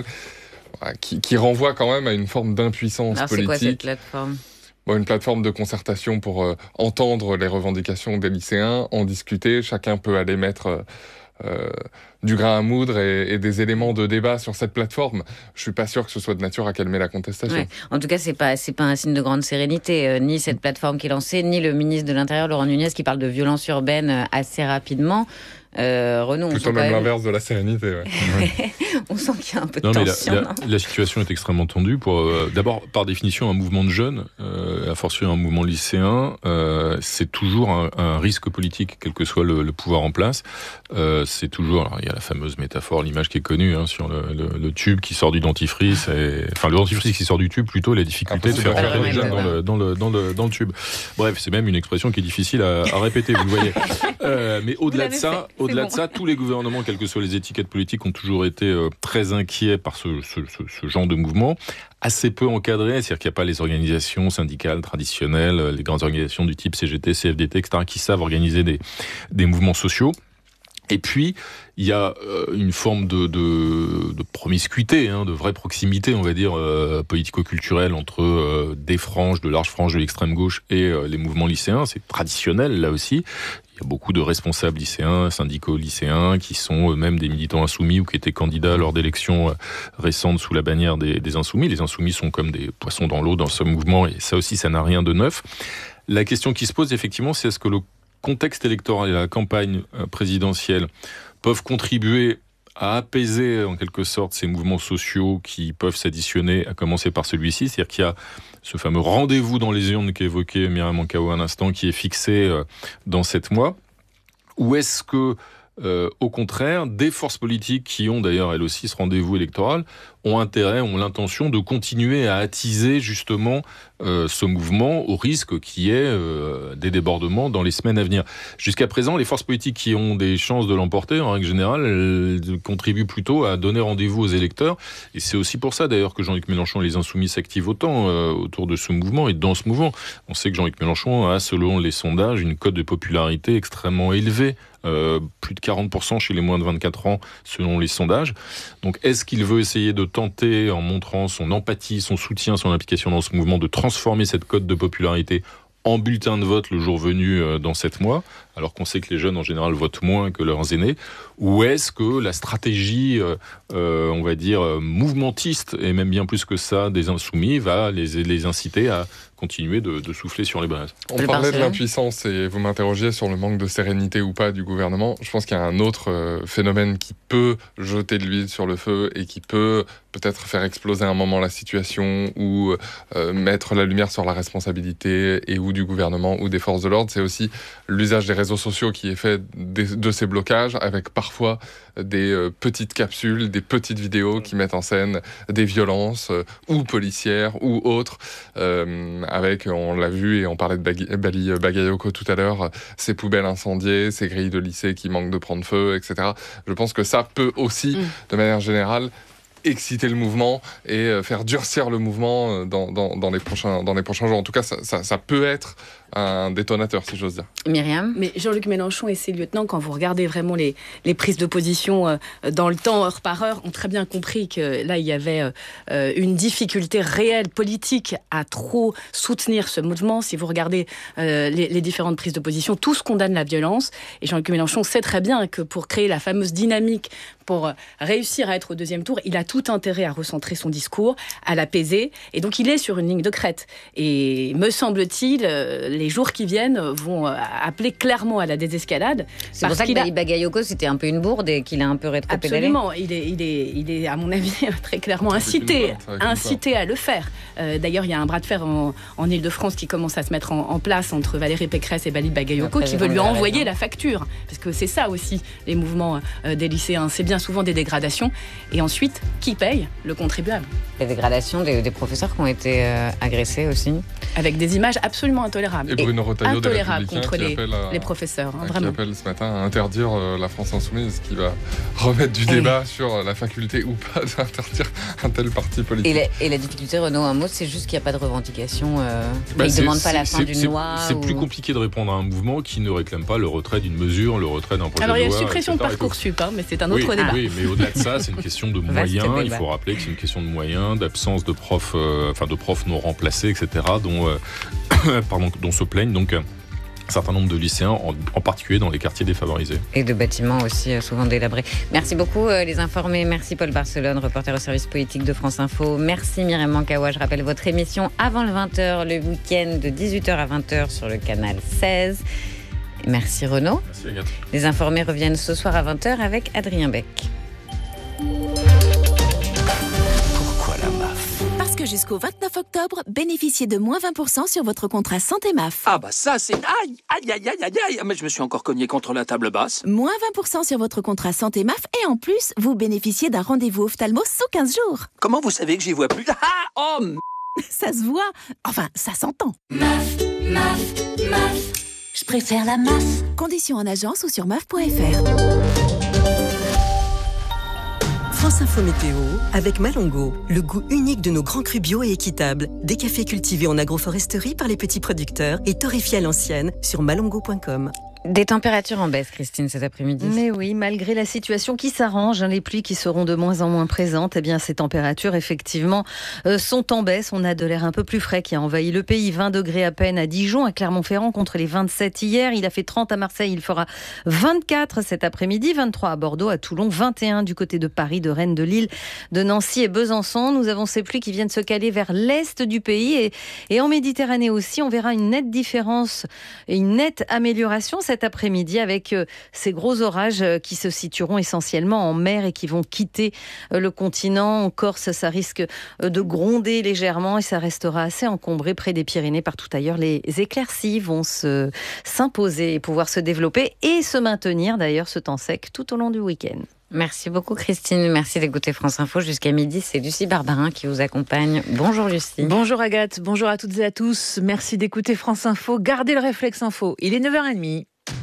qui, qui renvoie quand même à une forme d'impuissance Alors, politique. C'est quoi cette plateforme ? Bon, une plateforme de concertation pour euh, entendre les revendications des lycéens, en discuter. Chacun peut aller mettre euh, euh, du grain à moudre et, et des éléments de débat sur cette plateforme. Je suis pas sûr que ce soit de nature à calmer la contestation. Ouais. En tout cas, c'est pas c'est pas un signe de grande sérénité, euh, ni cette plateforme qui est lancée, ni le ministre de l'Intérieur Laurent Nunez qui parle de violence urbaine euh, assez rapidement. Euh, Renaud, plutôt on même même... l'inverse de la sérénité. Ouais. On sent qu'il y a un peu de non, tension. Mais la, la, la situation est extrêmement tendue. Pour euh, d'abord, par définition, un mouvement de jeunes, euh, a fortiori un mouvement lycéen, euh, c'est toujours un, un risque politique, quel que soit le, le pouvoir en place. Euh, c'est toujours. Alors, il y a la fameuse métaphore, l'image qui est connue hein, sur le, le, le tube qui sort du dentifrice, et, enfin le dentifrice qui sort du tube, plutôt la difficulté de faire rentrer les jeunes dans le, dans le dans le dans le tube. Bref, c'est même une expression qui est difficile à, à répéter, vous le voyez. Euh, mais au-delà de ça, fait, au-delà bon. de ça, tous les gouvernements, quelles que soient les étiquettes politiques, ont toujours été euh, très inquiets par ce, ce, ce, ce genre de mouvement, assez peu encadré, c'est-à-dire qu'il n'y a pas les organisations syndicales traditionnelles, les grandes organisations du type C G T, C F D T, et cetera, qui savent organiser des, des mouvements sociaux. Et puis, il y a euh, une forme de, de, de promiscuité, hein, de vraie proximité, on va dire, euh, politico-culturelle entre euh, des franges, de larges franges de l'extrême gauche et euh, les mouvements lycéens. C'est traditionnel, là aussi. Il y a beaucoup de responsables lycéens, syndicaux lycéens, qui sont eux-mêmes des militants insoumis ou qui étaient candidats lors d'élections récentes sous la bannière des, des insoumis. Les insoumis sont comme des poissons dans l'eau dans ce mouvement, et ça aussi, ça n'a rien de neuf. La question qui se pose, effectivement, c'est est-ce que le contexte électoral et la campagne présidentielle peuvent contribuer à apaiser en quelque sorte ces mouvements sociaux qui peuvent s'additionner, à commencer par celui-ci, c'est-à-dire qu'il y a ce fameux rendez-vous dans les urnes qu'évoquait Myriam Mankao un instant, qui est fixé dans sept mois, ou est-ce que, euh, au contraire, des forces politiques qui ont d'ailleurs elles aussi ce rendez-vous électoral ont intérêt, ont l'intention de continuer à attiser justement euh, ce mouvement, au risque qu'il y ait euh, des débordements dans les semaines à venir. Jusqu'à présent, les forces politiques qui ont des chances de l'emporter, en règle générale, elles contribuent plutôt à donner rendez-vous aux électeurs. Et c'est aussi pour ça d'ailleurs que Jean-Luc Mélenchon et les Insoumis s'activent autant euh, autour de ce mouvement et dans ce mouvement. On sait que Jean-Luc Mélenchon a, selon les sondages, une cote de popularité extrêmement élevée. Euh, plus de quarante pour cent chez les moins de vingt-quatre ans selon les sondages. Donc est-ce qu'il veut essayer de tenter, en montrant son empathie, son soutien, son implication dans ce mouvement, de transformer cette cote de popularité en bulletin de vote le jour venu euh, dans sept mois, alors qu'on sait que les jeunes en général votent moins que leurs aînés, ou est-ce que la stratégie, euh, euh, on va dire, mouvementiste, et même bien plus que ça, des Insoumis, va les, les inciter à continuer de, de souffler sur les braises? On parlait de l'impuissance et vous m'interrogiez sur le manque de sérénité ou pas du gouvernement. Je pense qu'il y a un autre euh, phénomène qui peut jeter de l'huile sur le feu et qui peut peut-être faire exploser à un moment la situation ou euh, mettre la lumière sur la responsabilité et ou du gouvernement ou des forces de l'ordre. C'est aussi l'usage des réseaux sociaux qui est fait de, de ces blocages, avec parfois des euh, petites capsules, des petites vidéos qui mettent en scène des violences euh, ou policières ou autres, euh, avec, on l'a vu et on parlait de Bag- Bali Bagayoko tout à l'heure, ces poubelles incendiées, ces grilles de lycée qui manquent de prendre feu, et cetera. Je pense que ça peut aussi, mmh. de manière générale, exciter le mouvement et faire durcir le mouvement dans, dans, dans, les, prochains, dans les prochains jours. En tout cas, ça, ça, ça peut être un détonateur, si j'ose dire. Myriam ? Mais Jean-Luc Mélenchon et ses lieutenants, quand vous regardez vraiment les, les prises de position euh, dans le temps, heure par heure, ont très bien compris que là, il y avait euh, une difficulté réelle politique à trop soutenir ce mouvement. Si vous regardez euh, les, les différentes prises de position, tous condamnent la violence. Et Jean-Luc Mélenchon sait très bien que pour créer la fameuse dynamique, pour réussir à être au deuxième tour, il a tout intérêt à recentrer son discours, à l'apaiser. Et donc, il est sur une ligne de crête. Et me semble-t-il, euh, les jours qui viennent vont appeler clairement à la désescalade. C'est pour ça que Bali Bagayoko, c'était un peu une bourde et qu'il a un peu rétropédalé. Absolument. Il est, il, est, il est, à mon avis, très clairement incité, incité à le faire. Euh, d'ailleurs, il y a un bras de fer en, en Ile-de-France qui commence à se mettre en, en place entre Valérie Pécresse et Bali Bagayoko, qui veut lui envoyer la facture. Parce que c'est ça aussi, les mouvements euh, des lycéens. C'est bien souvent des dégradations. Et ensuite, qui paye ? Le contribuable. Les dégradations des, des professeurs qui ont été euh, agressés aussi. Avec des images absolument intolérables. Et Bruno Retailleau des Républicains contre les, à, les professeurs. Hein, qui vraiment. appelle ce matin à interdire euh, la France Insoumise, qui va remettre du débat oui. sur la faculté ou pas d'interdire un tel parti politique. Et la, et la difficulté, Renaud, un mot, c'est juste qu'il n'y a pas de revendication. Euh, bah ils ne demandent pas la fin d'une c'est, loi. C'est ou... plus compliqué de répondre à un mouvement qui ne réclame pas le retrait d'une mesure, le retrait d'un projet Alors, de loi. Alors il y a une suppression de Parcoursup, hein, mais c'est un autre oui, débat. Oui, mais au-delà de ça, c'est une question de moyens. Il faut rappeler que c'est une question de moyens, d'absence de profs, euh, enfin de profs non remplacés, et cetera, dont, euh, pardon, dont se plaignent donc euh, un certain nombre de lycéens, en, en particulier dans les quartiers défavorisés. Et de bâtiments aussi euh, souvent délabrés. Merci beaucoup euh, les informés. Merci Paul Barcelone, reporter au service politique de France Info. Merci Myriam Mankao. Je rappelle votre émission avant le vingt heures, le week-end de dix-huit heures à vingt heures sur le canal seize. Merci Renaud. Merci Agathe. Les informés reviennent ce soir à vingt heures avec Adrien Beck. Pourquoi la M A F ? Parce que jusqu'au vingt-neuf octobre, bénéficiez de moins vingt pour cent sur votre contrat santé M A F. Ah bah ça c'est... Aïe, aïe, aïe, aïe, aïe, aïe. Mais je me suis encore cogné contre la table basse. Moins vingt pour cent sur votre contrat santé M A F et en plus, vous bénéficiez d'un rendez-vous ophtalmo sous quinze jours. Comment vous savez que j'y vois plus? Ah, oh m- Ça se voit. Enfin, ça s'entend. M A F, M A F, M A F. Je préfère la M A F. Conditions en agence ou sur M A F point F R. France Info Météo avec Malongo, le goût unique de nos grands crus bio et équitables. Des cafés cultivés en agroforesterie par les petits producteurs et torréfiés à l'ancienne sur malongo point com. Des températures en baisse, Christine, cet après-midi. Mais oui, malgré la situation qui s'arrange, hein, les pluies qui seront de moins en moins présentes, eh bien, ces températures, effectivement, euh, sont en baisse. On a de l'air un peu plus frais qui a envahi le pays. vingt degrés à peine à Dijon, à Clermont-Ferrand, contre les vingt-sept hier. Il a fait trente à Marseille, il fera vingt-quatre cet après-midi, vingt-trois à Bordeaux, à Toulon, vingt et un du côté de Paris, de Rennes, de Lille, de Nancy et Besançon. Nous avons ces pluies qui viennent se caler vers l'est du pays et, et en Méditerranée aussi. On verra une nette différence et une nette amélioration cet après-midi avec euh, ces gros orages euh, qui se situeront essentiellement en mer et qui vont quitter euh, le continent. En Corse, ça risque euh, de gronder légèrement et ça restera assez encombré près des Pyrénées. Partout ailleurs, les éclaircies vont se, s'imposer et pouvoir se développer et se maintenir d'ailleurs ce temps sec tout au long du week-end. Merci beaucoup Christine, merci d'écouter France Info jusqu'à midi. C'est Lucie Barbarin qui vous accompagne. Bonjour Lucie. Bonjour Agathe, bonjour à toutes et à tous. Merci d'écouter France Info. Gardez le réflexe info. Il est neuf heures trente.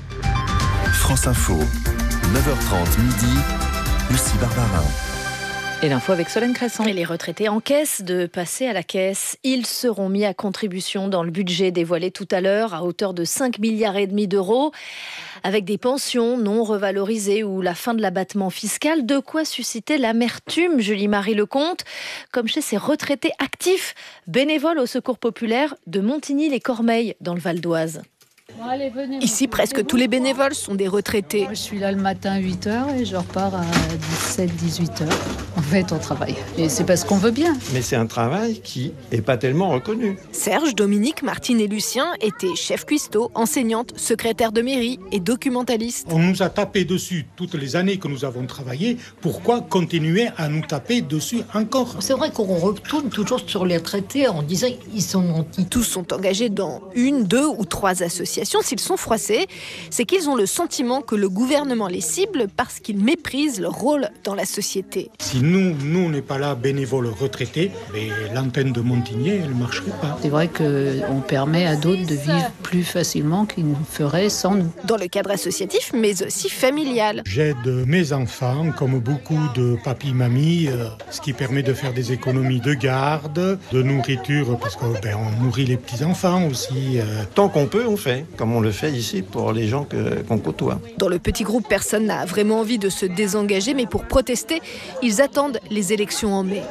France Info, neuf heures trente midi, Lucie Barbarin. Et l'info avec Solène Cresson. Et les retraités en caisse de passer à la caisse. Ils seront mis à contribution dans le budget dévoilé tout à l'heure à hauteur de cinq milliards et demi d'euros. Avec des pensions non revalorisées ou la fin de l'abattement fiscal, de quoi susciter l'amertume, Julie-Marie Lecomte, comme chez ces retraités actifs, bénévoles au Secours populaire de Montigny-les-Cormeilles dans le Val d'Oise. Bon, allez, venez, Ici, presque tous les bénévoles sont des retraités. Moi, je suis là le matin à huit heures et je repars à dix-sept dix-huit heures. En fait, on travaille. Et c'est parce qu'on veut bien. Mais c'est un travail qui n'est pas tellement reconnu. Serge, Dominique, Martine et Lucien étaient chefs cuistots, enseignantes, secrétaires de mairie et documentalistes. On nous a tapé dessus toutes les années que nous avons travaillé. Pourquoi continuer à nous taper dessus encore? C'est vrai qu'on retourne toujours sur les retraités en disant qu'ils sont nantis. Tous sont engagés dans une, deux ou trois associations. S'ils sont froissés, c'est qu'ils ont le sentiment que le gouvernement les cible parce qu'ils méprisent leur rôle dans la société. Si nous, nous on n'est pas là bénévoles retraités, mais l'antenne de Montigny, elle ne marcherait pas. C'est vrai qu'on permet à d'autres de vivre plus facilement qu'ils ne feraient sans nous. Dans le cadre associatif, mais aussi familial. J'aide mes enfants, comme beaucoup de papy-mamies, euh, ce qui permet de faire des économies de garde, de nourriture, parce qu'on ben, nourrit les petits-enfants aussi. Euh. Tant qu'on peut, on fait. Comme on le fait ici pour les gens que, qu'on côtoie. Dans le petit groupe, personne n'a vraiment envie de se désengager, mais pour protester, ils attendent les élections en mai.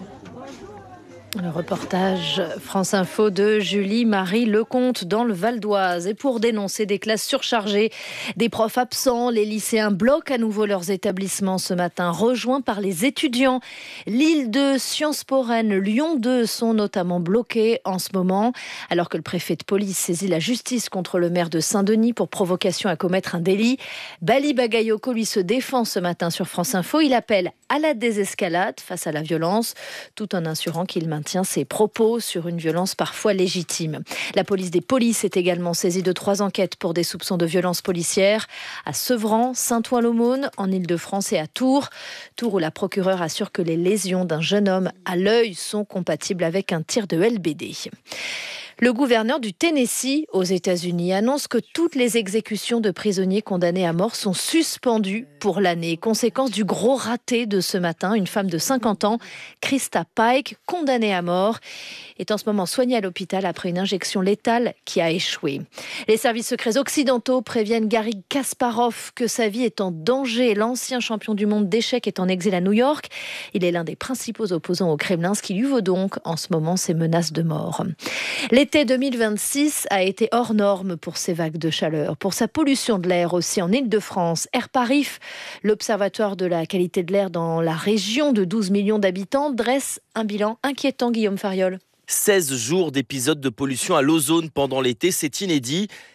Le reportage France Info de Julie-Marie Lecomte dans le Val d'Oise. Et pour dénoncer des classes surchargées, des profs absents, les lycéens bloquent à nouveau leurs établissements ce matin, rejoints par les étudiants. Lille deux, Sciences Po Rennes, Lyon deux sont notamment bloqués en ce moment, alors que le préfet de police saisit la justice contre le maire de Saint-Denis pour provocation à commettre un délit. Bali Bagayoko, lui, se défend ce matin sur France Info. Il appelle à la désescalade face à la violence, tout en assurant qu'il maintient ses propos sur une violence parfois légitime. La police des polices est également saisie de trois enquêtes pour des soupçons de violence policière à Sevran, Saint-Ouen-l'Aumône, en Ile-de-France et à Tours. Tours où la procureure assure que les lésions d'un jeune homme à l'œil sont compatibles avec un tir de L B D. Le gouverneur du Tennessee aux États-Unis annonce que toutes les exécutions de prisonniers condamnés à mort sont suspendues pour l'année. Conséquence du gros raté de ce matin, une femme de cinquante ans, Krista Pike, condamnée à mort, est en ce moment soignée à l'hôpital après une injection létale qui a échoué. Les services secrets occidentaux préviennent Garry Kasparov que sa vie est en danger. L'ancien champion du monde d'échecs est en exil à New York. Il est l'un des principaux opposants au Kremlin, ce qui lui vaut donc en ce moment ces menaces de mort. L'été deux mille vingt-six a été hors norme pour ces vagues de chaleur, pour sa pollution de l'air aussi en Île-de-France. Airparif, l'observatoire de la qualité de l'air dans la région de douze millions d'habitants, dresse un bilan inquiétant, Guillaume Fariol. seize jours d'épisodes de pollution à l'ozone pendant l'été, c'est inédit.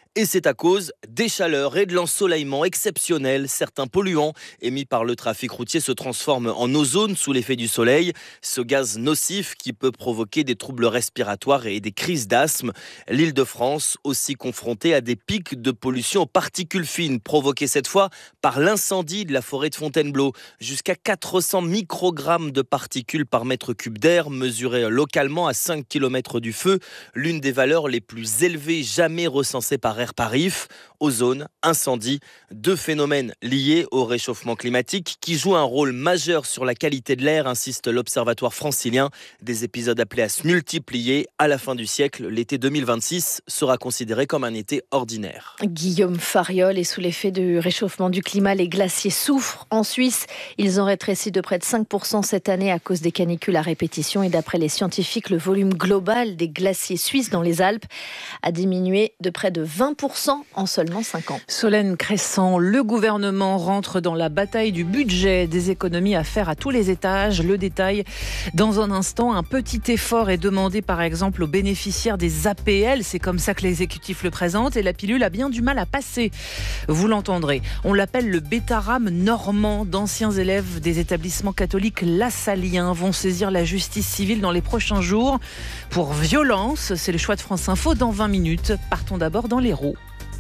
Et c'est à cause des chaleurs et de l'ensoleillement exceptionnel. Certains polluants émis par le trafic routier se transforment en ozone sous l'effet du soleil. Ce gaz nocif qui peut provoquer des troubles respiratoires et des crises d'asthme. L'Île-de-France aussi confrontée à des pics de pollution aux particules fines provoqués cette fois par l'incendie de la forêt de Fontainebleau. Jusqu'à quatre cents microgrammes de particules par mètre cube d'air mesurées localement à cinq kilomètres du feu. L'une des valeurs les plus élevées jamais recensées par Air Paris. Ozone, incendie, deux phénomènes liés au réchauffement climatique qui jouent un rôle majeur sur la qualité de l'air, insiste l'Observatoire francilien. Des épisodes appelés à se multiplier. À la fin du siècle, l'été deux mille vingt-six sera considéré comme un été ordinaire. Guillaume Fariol, et sous l'effet du réchauffement du climat, les glaciers souffrent. En Suisse, ils ont rétréci de près de cinq pour cent cette année à cause des canicules à répétition. Et d'après les scientifiques, le volume global des glaciers suisses dans les Alpes a diminué de près de vingt pour cent en seulement cinq ans. Solène Crescent, le gouvernement rentre dans la bataille du budget, des économies à faire à tous les étages. Le détail dans un instant. Un petit effort est demandé par exemple aux bénéficiaires des A P L. C'est comme ça que l'exécutif le présente et la pilule a bien du mal à passer. Vous l'entendrez. On l'appelle le Bétarame normand. D'anciens élèves des établissements catholiques lassaliens vont saisir la justice civile dans les prochains jours pour violence. C'est le choix de France Info dans vingt minutes. Partons d'abord dans l'Hérault.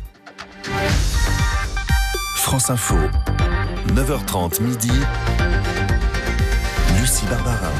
France Info, neuf heures trente midi, Lucie Barbara.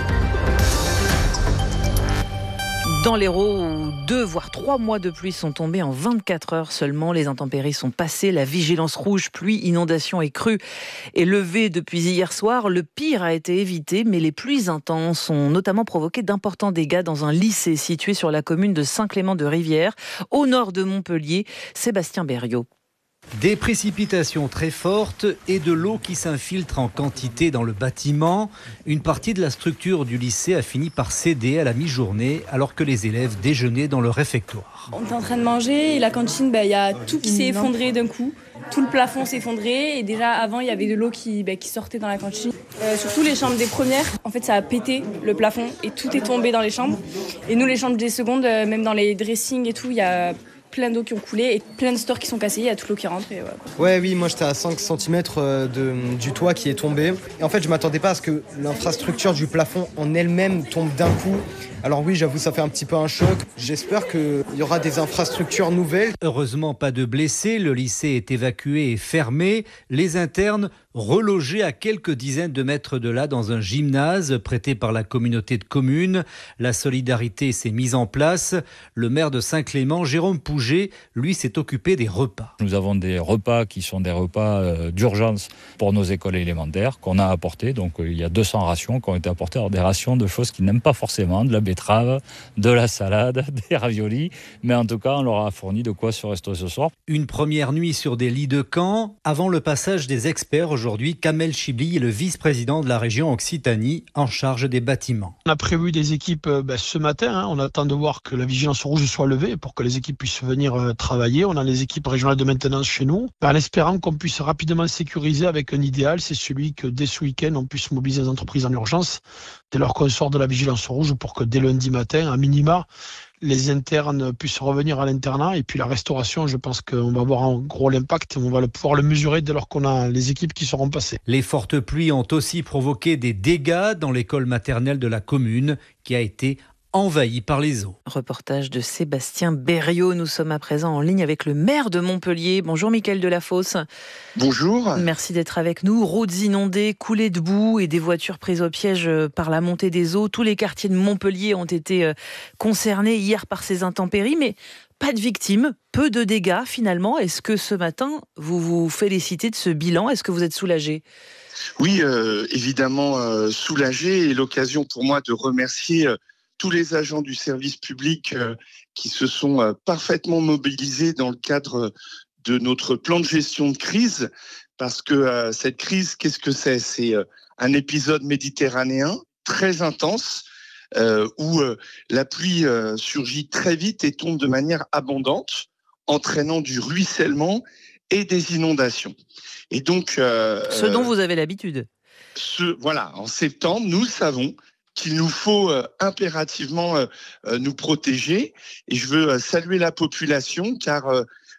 Dans l'Hérault, où deux voire trois mois de pluie sont tombés en vingt-quatre heures seulement. Les intempéries sont passées. La vigilance rouge, pluie, inondation et crue est levée depuis hier soir. Le pire a été évité, mais les pluies intenses ont notamment provoqué d'importants dégâts dans un lycée situé sur la commune de Saint-Clément-de-Rivière, au nord de Montpellier. Sébastien Berriot. Des précipitations très fortes et de l'eau qui s'infiltre en quantité dans le bâtiment. Une partie de la structure du lycée a fini par céder à la mi-journée alors que les élèves déjeunaient dans le réfectoire. On est en train de manger et la cantine, bah, y a tout qui s'est effondré d'un coup. Tout le plafond s'est effondré et déjà avant il y avait de l'eau qui, bah, qui sortait dans la cantine. Euh, surtout les chambres des premières, en fait ça a pété le plafond et tout est tombé dans les chambres. Et nous les chambres des secondes, euh, même dans les dressings et tout, il y a plein d'eau qui ont coulé et plein de stores qui sont cassés, il y a toute l'eau qui rentre. Et ouais. ouais, oui, moi j'étais à cinq centimètres de, du toit qui est tombé. Et en fait, je ne m'attendais pas à ce que l'infrastructure du plafond en elle-même tombe d'un coup. Alors oui, j'avoue, ça fait un petit peu un choc. J'espère qu'il y aura des infrastructures nouvelles. Heureusement, pas de blessés. Le lycée est évacué et fermé. Les internes relogés à quelques dizaines de mètres de là dans un gymnase prêté par la communauté de communes. La solidarité s'est mise en place. Le maire de Saint-Clément, Jérôme Pouget, lui, s'est occupé des repas. Nous avons des repas qui sont des repas d'urgence pour nos écoles élémentaires qu'on a apportés. Donc il y a deux cents rations qui ont été apportées. Alors, des rations de choses qu'ils n'aiment pas forcément, de la betterave, de la salade, des raviolis. Mais en tout cas, on leur a fourni de quoi se rester ce soir. Une première nuit sur des lits de camp avant le passage des experts. Aujourd'hui, Kamel Chibli est le vice-président de la région Occitanie en charge des bâtiments. On a prévu des équipes ben, ce matin. Hein. On attend de voir que la vigilance rouge soit levée pour que les équipes puissent venir euh, travailler. On a les équipes régionales de maintenance chez nous, en espérant qu'on puisse rapidement sécuriser avec un idéal. C'est celui que dès ce week-end, on puisse mobiliser les entreprises en urgence dès lors qu'on sort de la vigilance rouge pour que dès lundi matin, à minima, les internes puissent revenir à l'internat. Et puis la restauration, je pense qu'on va avoir un gros impact. On va pouvoir le mesurer dès lors qu'on a les équipes qui seront passées. Les fortes pluies ont aussi provoqué des dégâts dans l'école maternelle de la commune qui a été envahi par les eaux. Reportage de Sébastien Berriot. Nous sommes à présent en ligne avec le maire de Montpellier. Bonjour Mickaël Delafosse. Bonjour. Merci d'être avec nous. Routes inondées, coulées de boue et des voitures prises au piège par la montée des eaux. Tous les quartiers de Montpellier ont été concernés hier par ces intempéries, mais pas de victimes, peu de dégâts finalement. Est-ce que ce matin, vous vous félicitez de ce bilan ? Est-ce que vous êtes soulagé ? Oui, euh, évidemment euh, soulagé, et l'occasion pour moi de remercier euh, tous les agents du service public euh, qui se sont euh, parfaitement mobilisés dans le cadre de notre plan de gestion de crise, parce que euh, cette crise, qu'est-ce que c'est ? C'est euh, un épisode méditerranéen très intense, euh, où euh, la pluie euh, surgit très vite et tombe de manière abondante, entraînant du ruissellement et des inondations. Et donc, euh, ce dont vous avez l'habitude. Ce, voilà, en septembre, nous le savons, qu'il nous faut euh, impérativement euh, euh, nous protéger. Et je veux euh, saluer la population, car euh,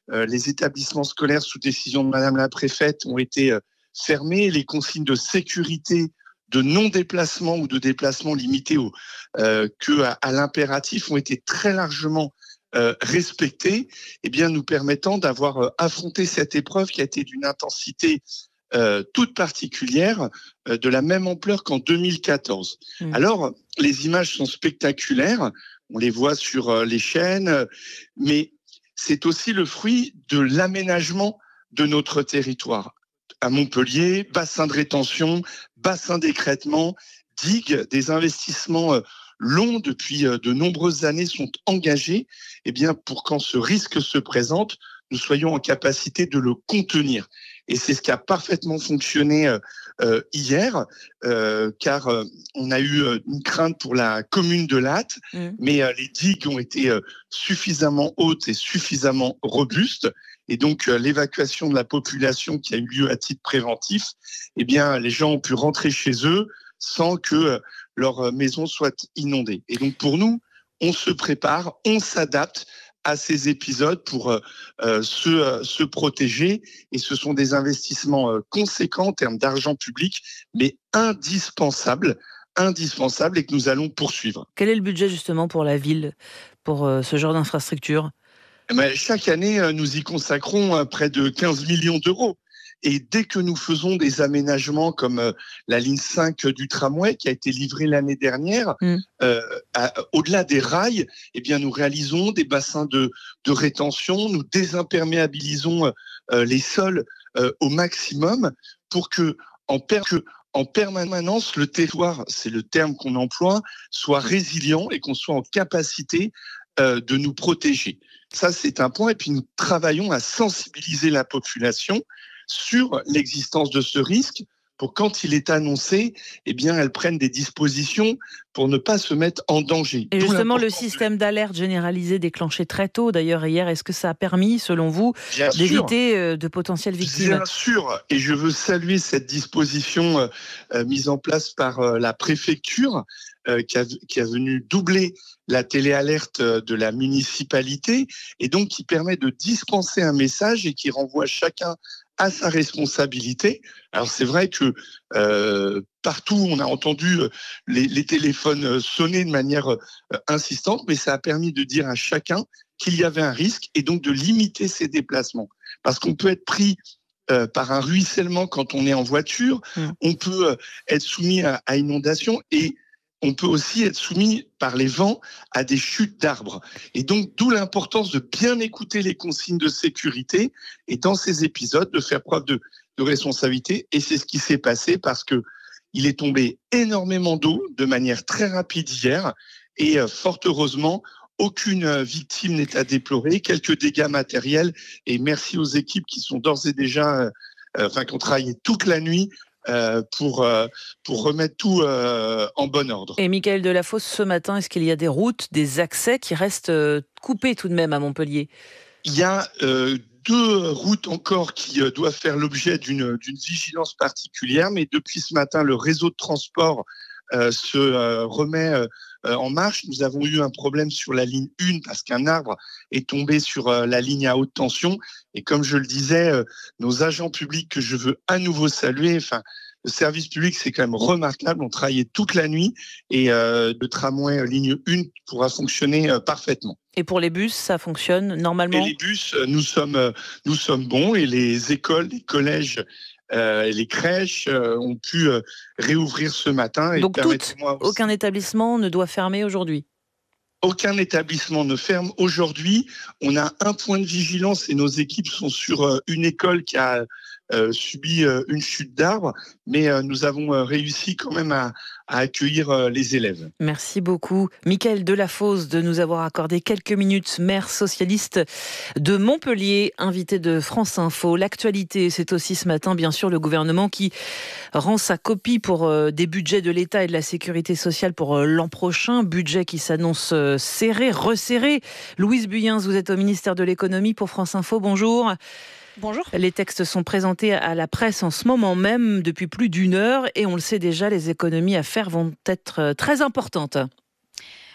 euh, les établissements scolaires sous décision de Madame la préfète ont été euh, fermés. Les consignes de sécurité de non-déplacement ou de déplacement limité au, euh, que à, à l'impératif ont été très largement euh, respectées, eh bien nous permettant d'avoir euh, affronté cette épreuve qui a été d'une intensité euh, toute particulière, euh, de la même ampleur qu'en deux mille quatorze. Mmh. Alors, les images sont spectaculaires, on les voit sur euh, les chaînes, euh, mais c'est aussi le fruit de l'aménagement de notre territoire. À Montpellier, bassin de rétention, bassin d'écrêtement, digues, des investissements euh, longs depuis euh, de nombreuses années sont engagés, eh bien, pour quand ce risque se présente, nous soyons en capacité de le contenir. Et c'est ce qui a parfaitement fonctionné euh, euh, hier, euh, car euh, on a eu euh, une crainte pour la commune de Latte, mmh. mais euh, les digues ont été euh, suffisamment hautes et suffisamment robustes. Et donc, euh, l'évacuation de la population qui a eu lieu à titre préventif, eh bien, les gens ont pu rentrer chez eux sans que euh, leur maison soit inondée. Et donc, pour nous, on se prépare, on s'adapte à ces épisodes pour euh, euh, se, euh, se protéger. Et ce sont des investissements euh, conséquents en termes d'argent public, mais indispensables, indispensables et que nous allons poursuivre. Quel est le budget justement pour la ville, pour euh, ce genre d'infrastructure ? Mais chaque année, nous y consacrons près de quinze millions d'euros. Et dès que nous faisons des aménagements comme la ligne cinq du tramway qui a été livrée l'année dernière, mmh. euh, à, au-delà des rails, eh bien, nous réalisons des bassins de, de rétention, nous désimperméabilisons euh, les sols euh, au maximum pour que, en, per- que, en permanence, le territoire, c'est le terme qu'on emploie, soit résilient et qu'on soit en capacité euh, de nous protéger. Ça, c'est un point. Et puis, nous travaillons à sensibiliser la population sur l'existence de ce risque pour quand il est annoncé, eh bien, elles prennent des dispositions pour ne pas se mettre en danger. Et justement, le système d'alerte généralisé déclenché très tôt, d'ailleurs, hier, est-ce que ça a permis, selon vous, Bien d'éviter sûr. de potentielles victimes ? Bien sûr, et je veux saluer cette disposition euh, mise en place par euh, la préfecture, euh, qui, a, qui a venu doubler la téléalerte de la municipalité, et donc qui permet de dispenser un message et qui renvoie chacun à sa responsabilité. Alors c'est vrai que euh, partout on a entendu les, les téléphones sonner de manière euh, insistante, mais ça a permis de dire à chacun qu'il y avait un risque et donc de limiter ses déplacements. Parce qu'on peut être pris euh, par un ruissellement quand on est en voiture, mmh. on peut euh, être soumis à, à inondation et on peut aussi être soumis par les vents à des chutes d'arbres. Et donc, d'où l'importance de bien écouter les consignes de sécurité et dans ces épisodes, de faire preuve de, de responsabilité. Et c'est ce qui s'est passé parce que il est tombé énormément d'eau de manière très rapide hier et euh, fort heureusement, aucune victime n'est à déplorer, quelques dégâts matériels et merci aux équipes qui sont d'ores et déjà, euh, enfin, qui ont travaillé toute la nuit Euh, pour, euh, pour remettre tout euh, en bon ordre. Et Michael Delafosse, ce matin, est-ce qu'il y a des routes, des accès qui restent euh, coupés tout de même à Montpellier ? Il y a euh, deux routes encore qui euh, doivent faire l'objet d'une, d'une vigilance particulière, mais depuis ce matin, le réseau de transport euh, se euh, remet euh, en marche. Nous avons eu un problème sur la ligne un parce qu'un arbre est tombé sur euh, la ligne à haute tension. Et comme je le disais, euh, nos agents publics que je veux à nouveau saluer, enfin, le service public, c'est quand même remarquable. On travaillait toute la nuit et euh, le tramway euh, ligne un pourra fonctionner euh, parfaitement. Et pour les bus, ça fonctionne normalement ? Et les bus, euh, nous sommes, euh, nous sommes bons et les écoles, les collèges, Euh, les crèches euh, ont pu euh, réouvrir ce matin. Et donc tout, aucun établissement ne doit fermer aujourd'hui ? Aucun établissement ne ferme aujourd'hui. On a un point de vigilance et nos équipes sont sur euh, une école qui a euh, subi euh, une chute d'arbre, mais euh, nous avons euh, réussi quand même à, à accueillir euh, les élèves. Merci beaucoup, Michael Delafosse, de nous avoir accordé quelques minutes, maire socialiste de Montpellier, invité de France Info. L'actualité, c'est aussi ce matin, bien sûr, le gouvernement qui rend sa copie pour euh, des budgets de l'État et de la sécurité sociale pour euh, l'an prochain, budget qui s'annonce euh, serré, resserré. Louise Buyens, vous êtes au ministère de l'économie pour France Info, bonjour. Bonjour. Les textes sont présentés à la presse en ce moment même depuis plus d'une heure et on le sait déjà, les économies à faire vont être très importantes.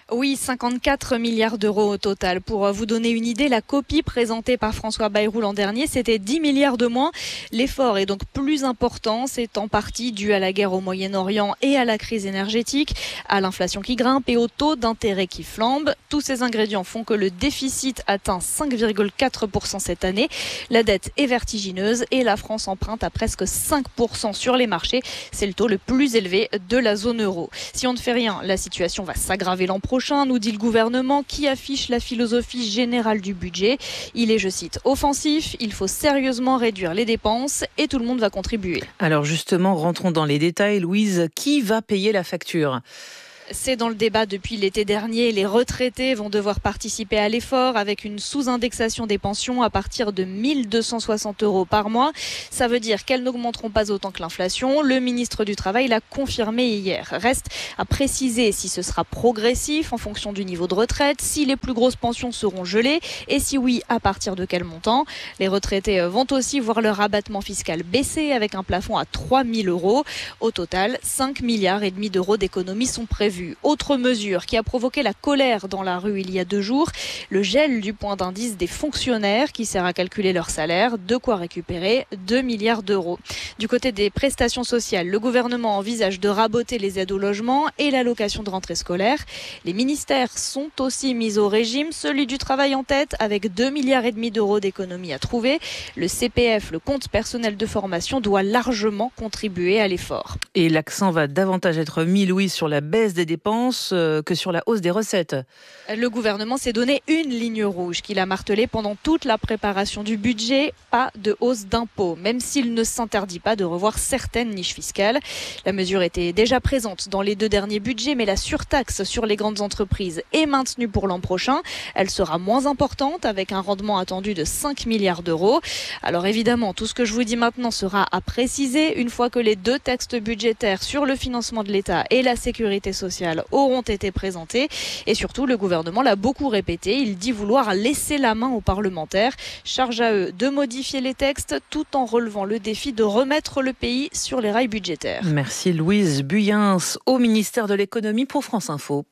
Oui, cinquante-quatre milliards d'euros au total. Pour vous donner une idée, la copie présentée par François Bayrou l'an dernier, c'était dix milliards de moins. L'effort est donc plus important. C'est en partie dû à la guerre au Moyen-Orient et à la crise énergétique, à l'inflation qui grimpe et au taux d'intérêt qui flambe. Tous ces ingrédients font que le déficit atteint cinq virgule quatre pour cent cette année. La dette est vertigineuse et la France emprunte à presque cinq pour cent sur les marchés. C'est le taux le plus élevé de la zone euro. Si on ne fait rien, la situation va s'aggraver l'an prochain, nous dit le gouvernement qui affiche la philosophie générale du budget. Il est, je cite, offensif, il faut sérieusement réduire les dépenses et tout le monde va contribuer. Alors justement, rentrons dans les détails. Louise, qui va payer la facture ? C'est dans le débat depuis l'été dernier. Les retraités vont devoir participer à l'effort avec une sous-indexation des pensions à partir de mille deux cent soixante euros par mois. Ça veut dire qu'elles n'augmenteront pas autant que l'inflation. Le ministre du Travail l'a confirmé hier. Reste à préciser si ce sera progressif en fonction du niveau de retraite, si les plus grosses pensions seront gelées et si oui, à partir de quel montant. Les retraités vont aussi voir leur abattement fiscal baisser avec un plafond à trois mille euros. Au total, cinq milliards et demi d'euros d'économies sont prévus. Autre mesure qui a provoqué la colère dans la rue il y a deux jours, le gel du point d'indice des fonctionnaires qui sert à calculer leur salaire, de quoi récupérer deux milliards d'euros. Du côté des prestations sociales, le gouvernement envisage de raboter les aides au logement et l'allocation de rentrée scolaire. Les ministères sont aussi mis au régime, celui du travail en tête avec deux milliards et demi d'euros d'économies à trouver. Le C P F, le compte personnel de formation, doit largement contribuer à l'effort. Et l'accent va davantage être mis, Louis, sur la baisse des dépenses que sur la hausse des recettes. Le gouvernement s'est donné une ligne rouge qu'il a martelée pendant toute la préparation du budget, pas de hausse d'impôts, même s'il ne s'interdit pas de revoir certaines niches fiscales. La mesure était déjà présente dans les deux derniers budgets, mais la surtaxe sur les grandes entreprises est maintenue pour l'an prochain. Elle sera moins importante avec un rendement attendu de cinq milliards d'euros. Alors évidemment, tout ce que je vous dis maintenant sera à préciser une fois que les deux textes budgétaires sur le financement de l'État et la sécurité sociale auront été présentés. Et surtout, le gouvernement l'a beaucoup répété. Il dit vouloir laisser la main aux parlementaires. Charge à eux de modifier les textes tout en relevant le défi de remettre le pays sur les rails budgétaires. Merci Louise Buyens au ministère de l'économie pour France Info.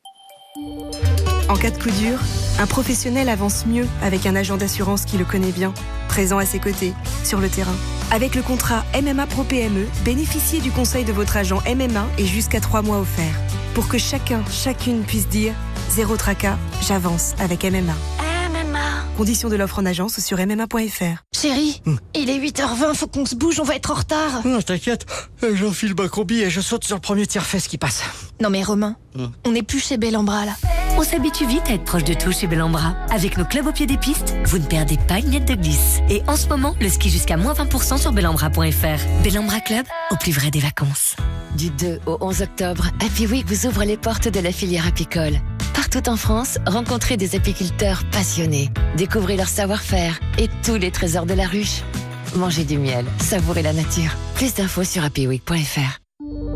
En cas de coup dur, un professionnel avance mieux avec un agent d'assurance qui le connaît bien, présent à ses côtés, sur le terrain. Avec le contrat M M A Pro P M E, bénéficiez du conseil de votre agent M M A et jusqu'à trois mois offerts. Pour que chacun, chacune puisse dire « Zéro tracas, j'avance avec M M A ». M M A. Conditions de l'offre en agence sur m m a point f r. Chérie, mmh. il est huit heures vingt, faut qu'on se bouge, on va être en retard. Non, t'inquiète, j'enfile ma combi et je saute sur le premier tiers-fesse qui passe. Non mais Romain, mmh. on n'est plus chez Bellambra là. On s'habitue vite à être proche de tout chez Bellambra. Avec nos clubs au pied des pistes, vous ne perdez pas une miette de glisse. Et en ce moment, le ski jusqu'à moins vingt pour cent sur bellambra point f r. Bellambra Club, au plus vrai des vacances. Du deux au onze octobre, Happy Week vous ouvre les portes de la filière apicole. Partout en France, rencontrez des apiculteurs passionnés. Découvrez leur savoir-faire et tous les trésors de la ruche. Mangez du miel, savourez la nature. Plus d'infos sur happy week point f r.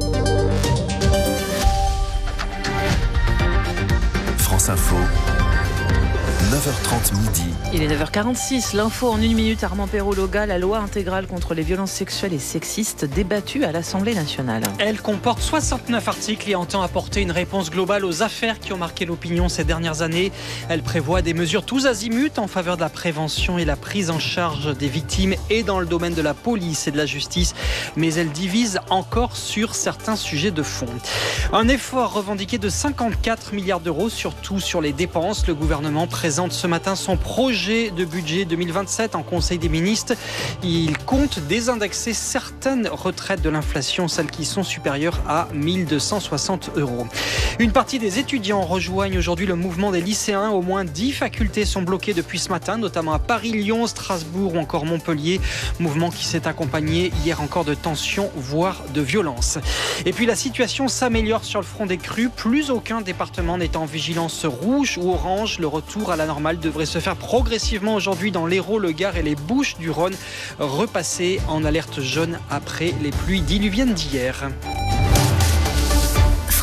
France Info, neuf heures trente midi. Il est neuf heures quarante-six, l'info en une minute. Armand Perrault-Loga, la loi intégrale contre les violences sexuelles et sexistes débattue à l'Assemblée nationale. Elle comporte soixante-neuf articles et entend apporter une réponse globale aux affaires qui ont marqué l'opinion ces dernières années. Elle prévoit des mesures tous azimuts en faveur de la prévention et la prise en charge des victimes et dans le domaine de la police et de la justice. Mais elle divise encore sur certains sujets de fond. Un effort revendiqué de cinquante-quatre milliards d'euros, surtout sur les dépenses. Le gouvernement présente ce matin son projet de budget deux mille vingt-sept en Conseil des ministres. Il compte désindexer certaines retraites de l'inflation, celles qui sont supérieures à mille deux cent soixante euros. Une partie des étudiants rejoignent aujourd'hui le mouvement des lycéens. Au moins dix facultés sont bloquées depuis ce matin, notamment à Paris, Lyon, Strasbourg ou encore Montpellier. Mouvement qui s'est accompagné hier encore de tensions, voire de violences. Et puis la situation s'améliore sur le front des crues. Plus aucun département n'est en vigilance rouge ou orange. Le retour à la normale devrait se faire progressivement aujourd'hui dans l'Hérault, le Gard et les Bouches-du-Rhône, repassés en alerte jaune après les pluies diluviennes d'hier.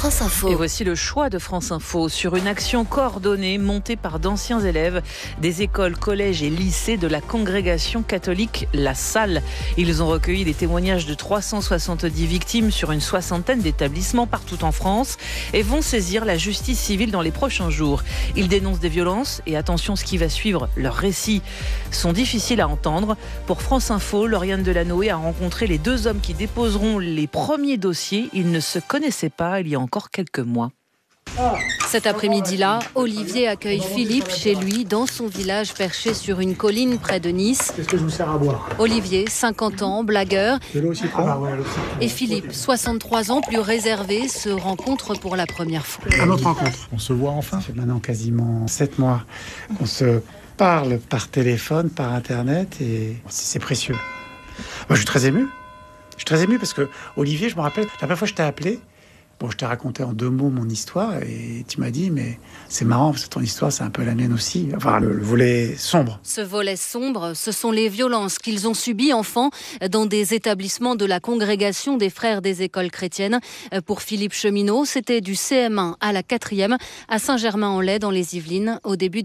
France Info. Et voici le choix de France Info sur une action coordonnée montée par d'anciens élèves des écoles, collèges et lycées de la congrégation catholique La Salle. Ils ont recueilli les témoignages de trois cent soixante-dix victimes sur une soixantaine d'établissements partout en France et vont saisir la justice civile dans les prochains jours. Ils dénoncent des violences et attention, ce qui va suivre, leurs récits sont difficiles à entendre. Pour France Info, Lauriane Delanoë a rencontré les deux hommes qui déposeront les premiers dossiers. Ils ne se connaissaient pas il y a encore quelques mois. Cet après-midi-là, Olivier accueille Philippe chez lui dans son village perché sur une colline près de Nice. Qu'est-ce que je vous sers à boire? Olivier, cinquante ans, blagueur. De l'eau au citron. Ah, ouais, l'eau au citron. Et Philippe, soixante-trois ans, plus réservé, se rencontrent pour la première fois. À notre rencontre. On se voit enfin. Ça fait maintenant quasiment sept mois qu'on se parle par téléphone, par Internet, et c'est précieux. Moi, je suis très ému. Je suis très ému parce que Olivier, je me rappelle, la première fois que je t'ai appelé, bon, je t'ai raconté en deux mots mon histoire et tu m'as dit, mais c'est marrant parce que ton histoire, c'est un peu la mienne aussi. Enfin, le, le volet sombre. Ce volet sombre, ce sont les violences qu'ils ont subies enfants dans des établissements de la congrégation des frères des écoles chrétiennes. Pour Philippe Cheminot, c'était du C M un à la quatrième à Saint-Germain-en-Laye dans les Yvelines au début des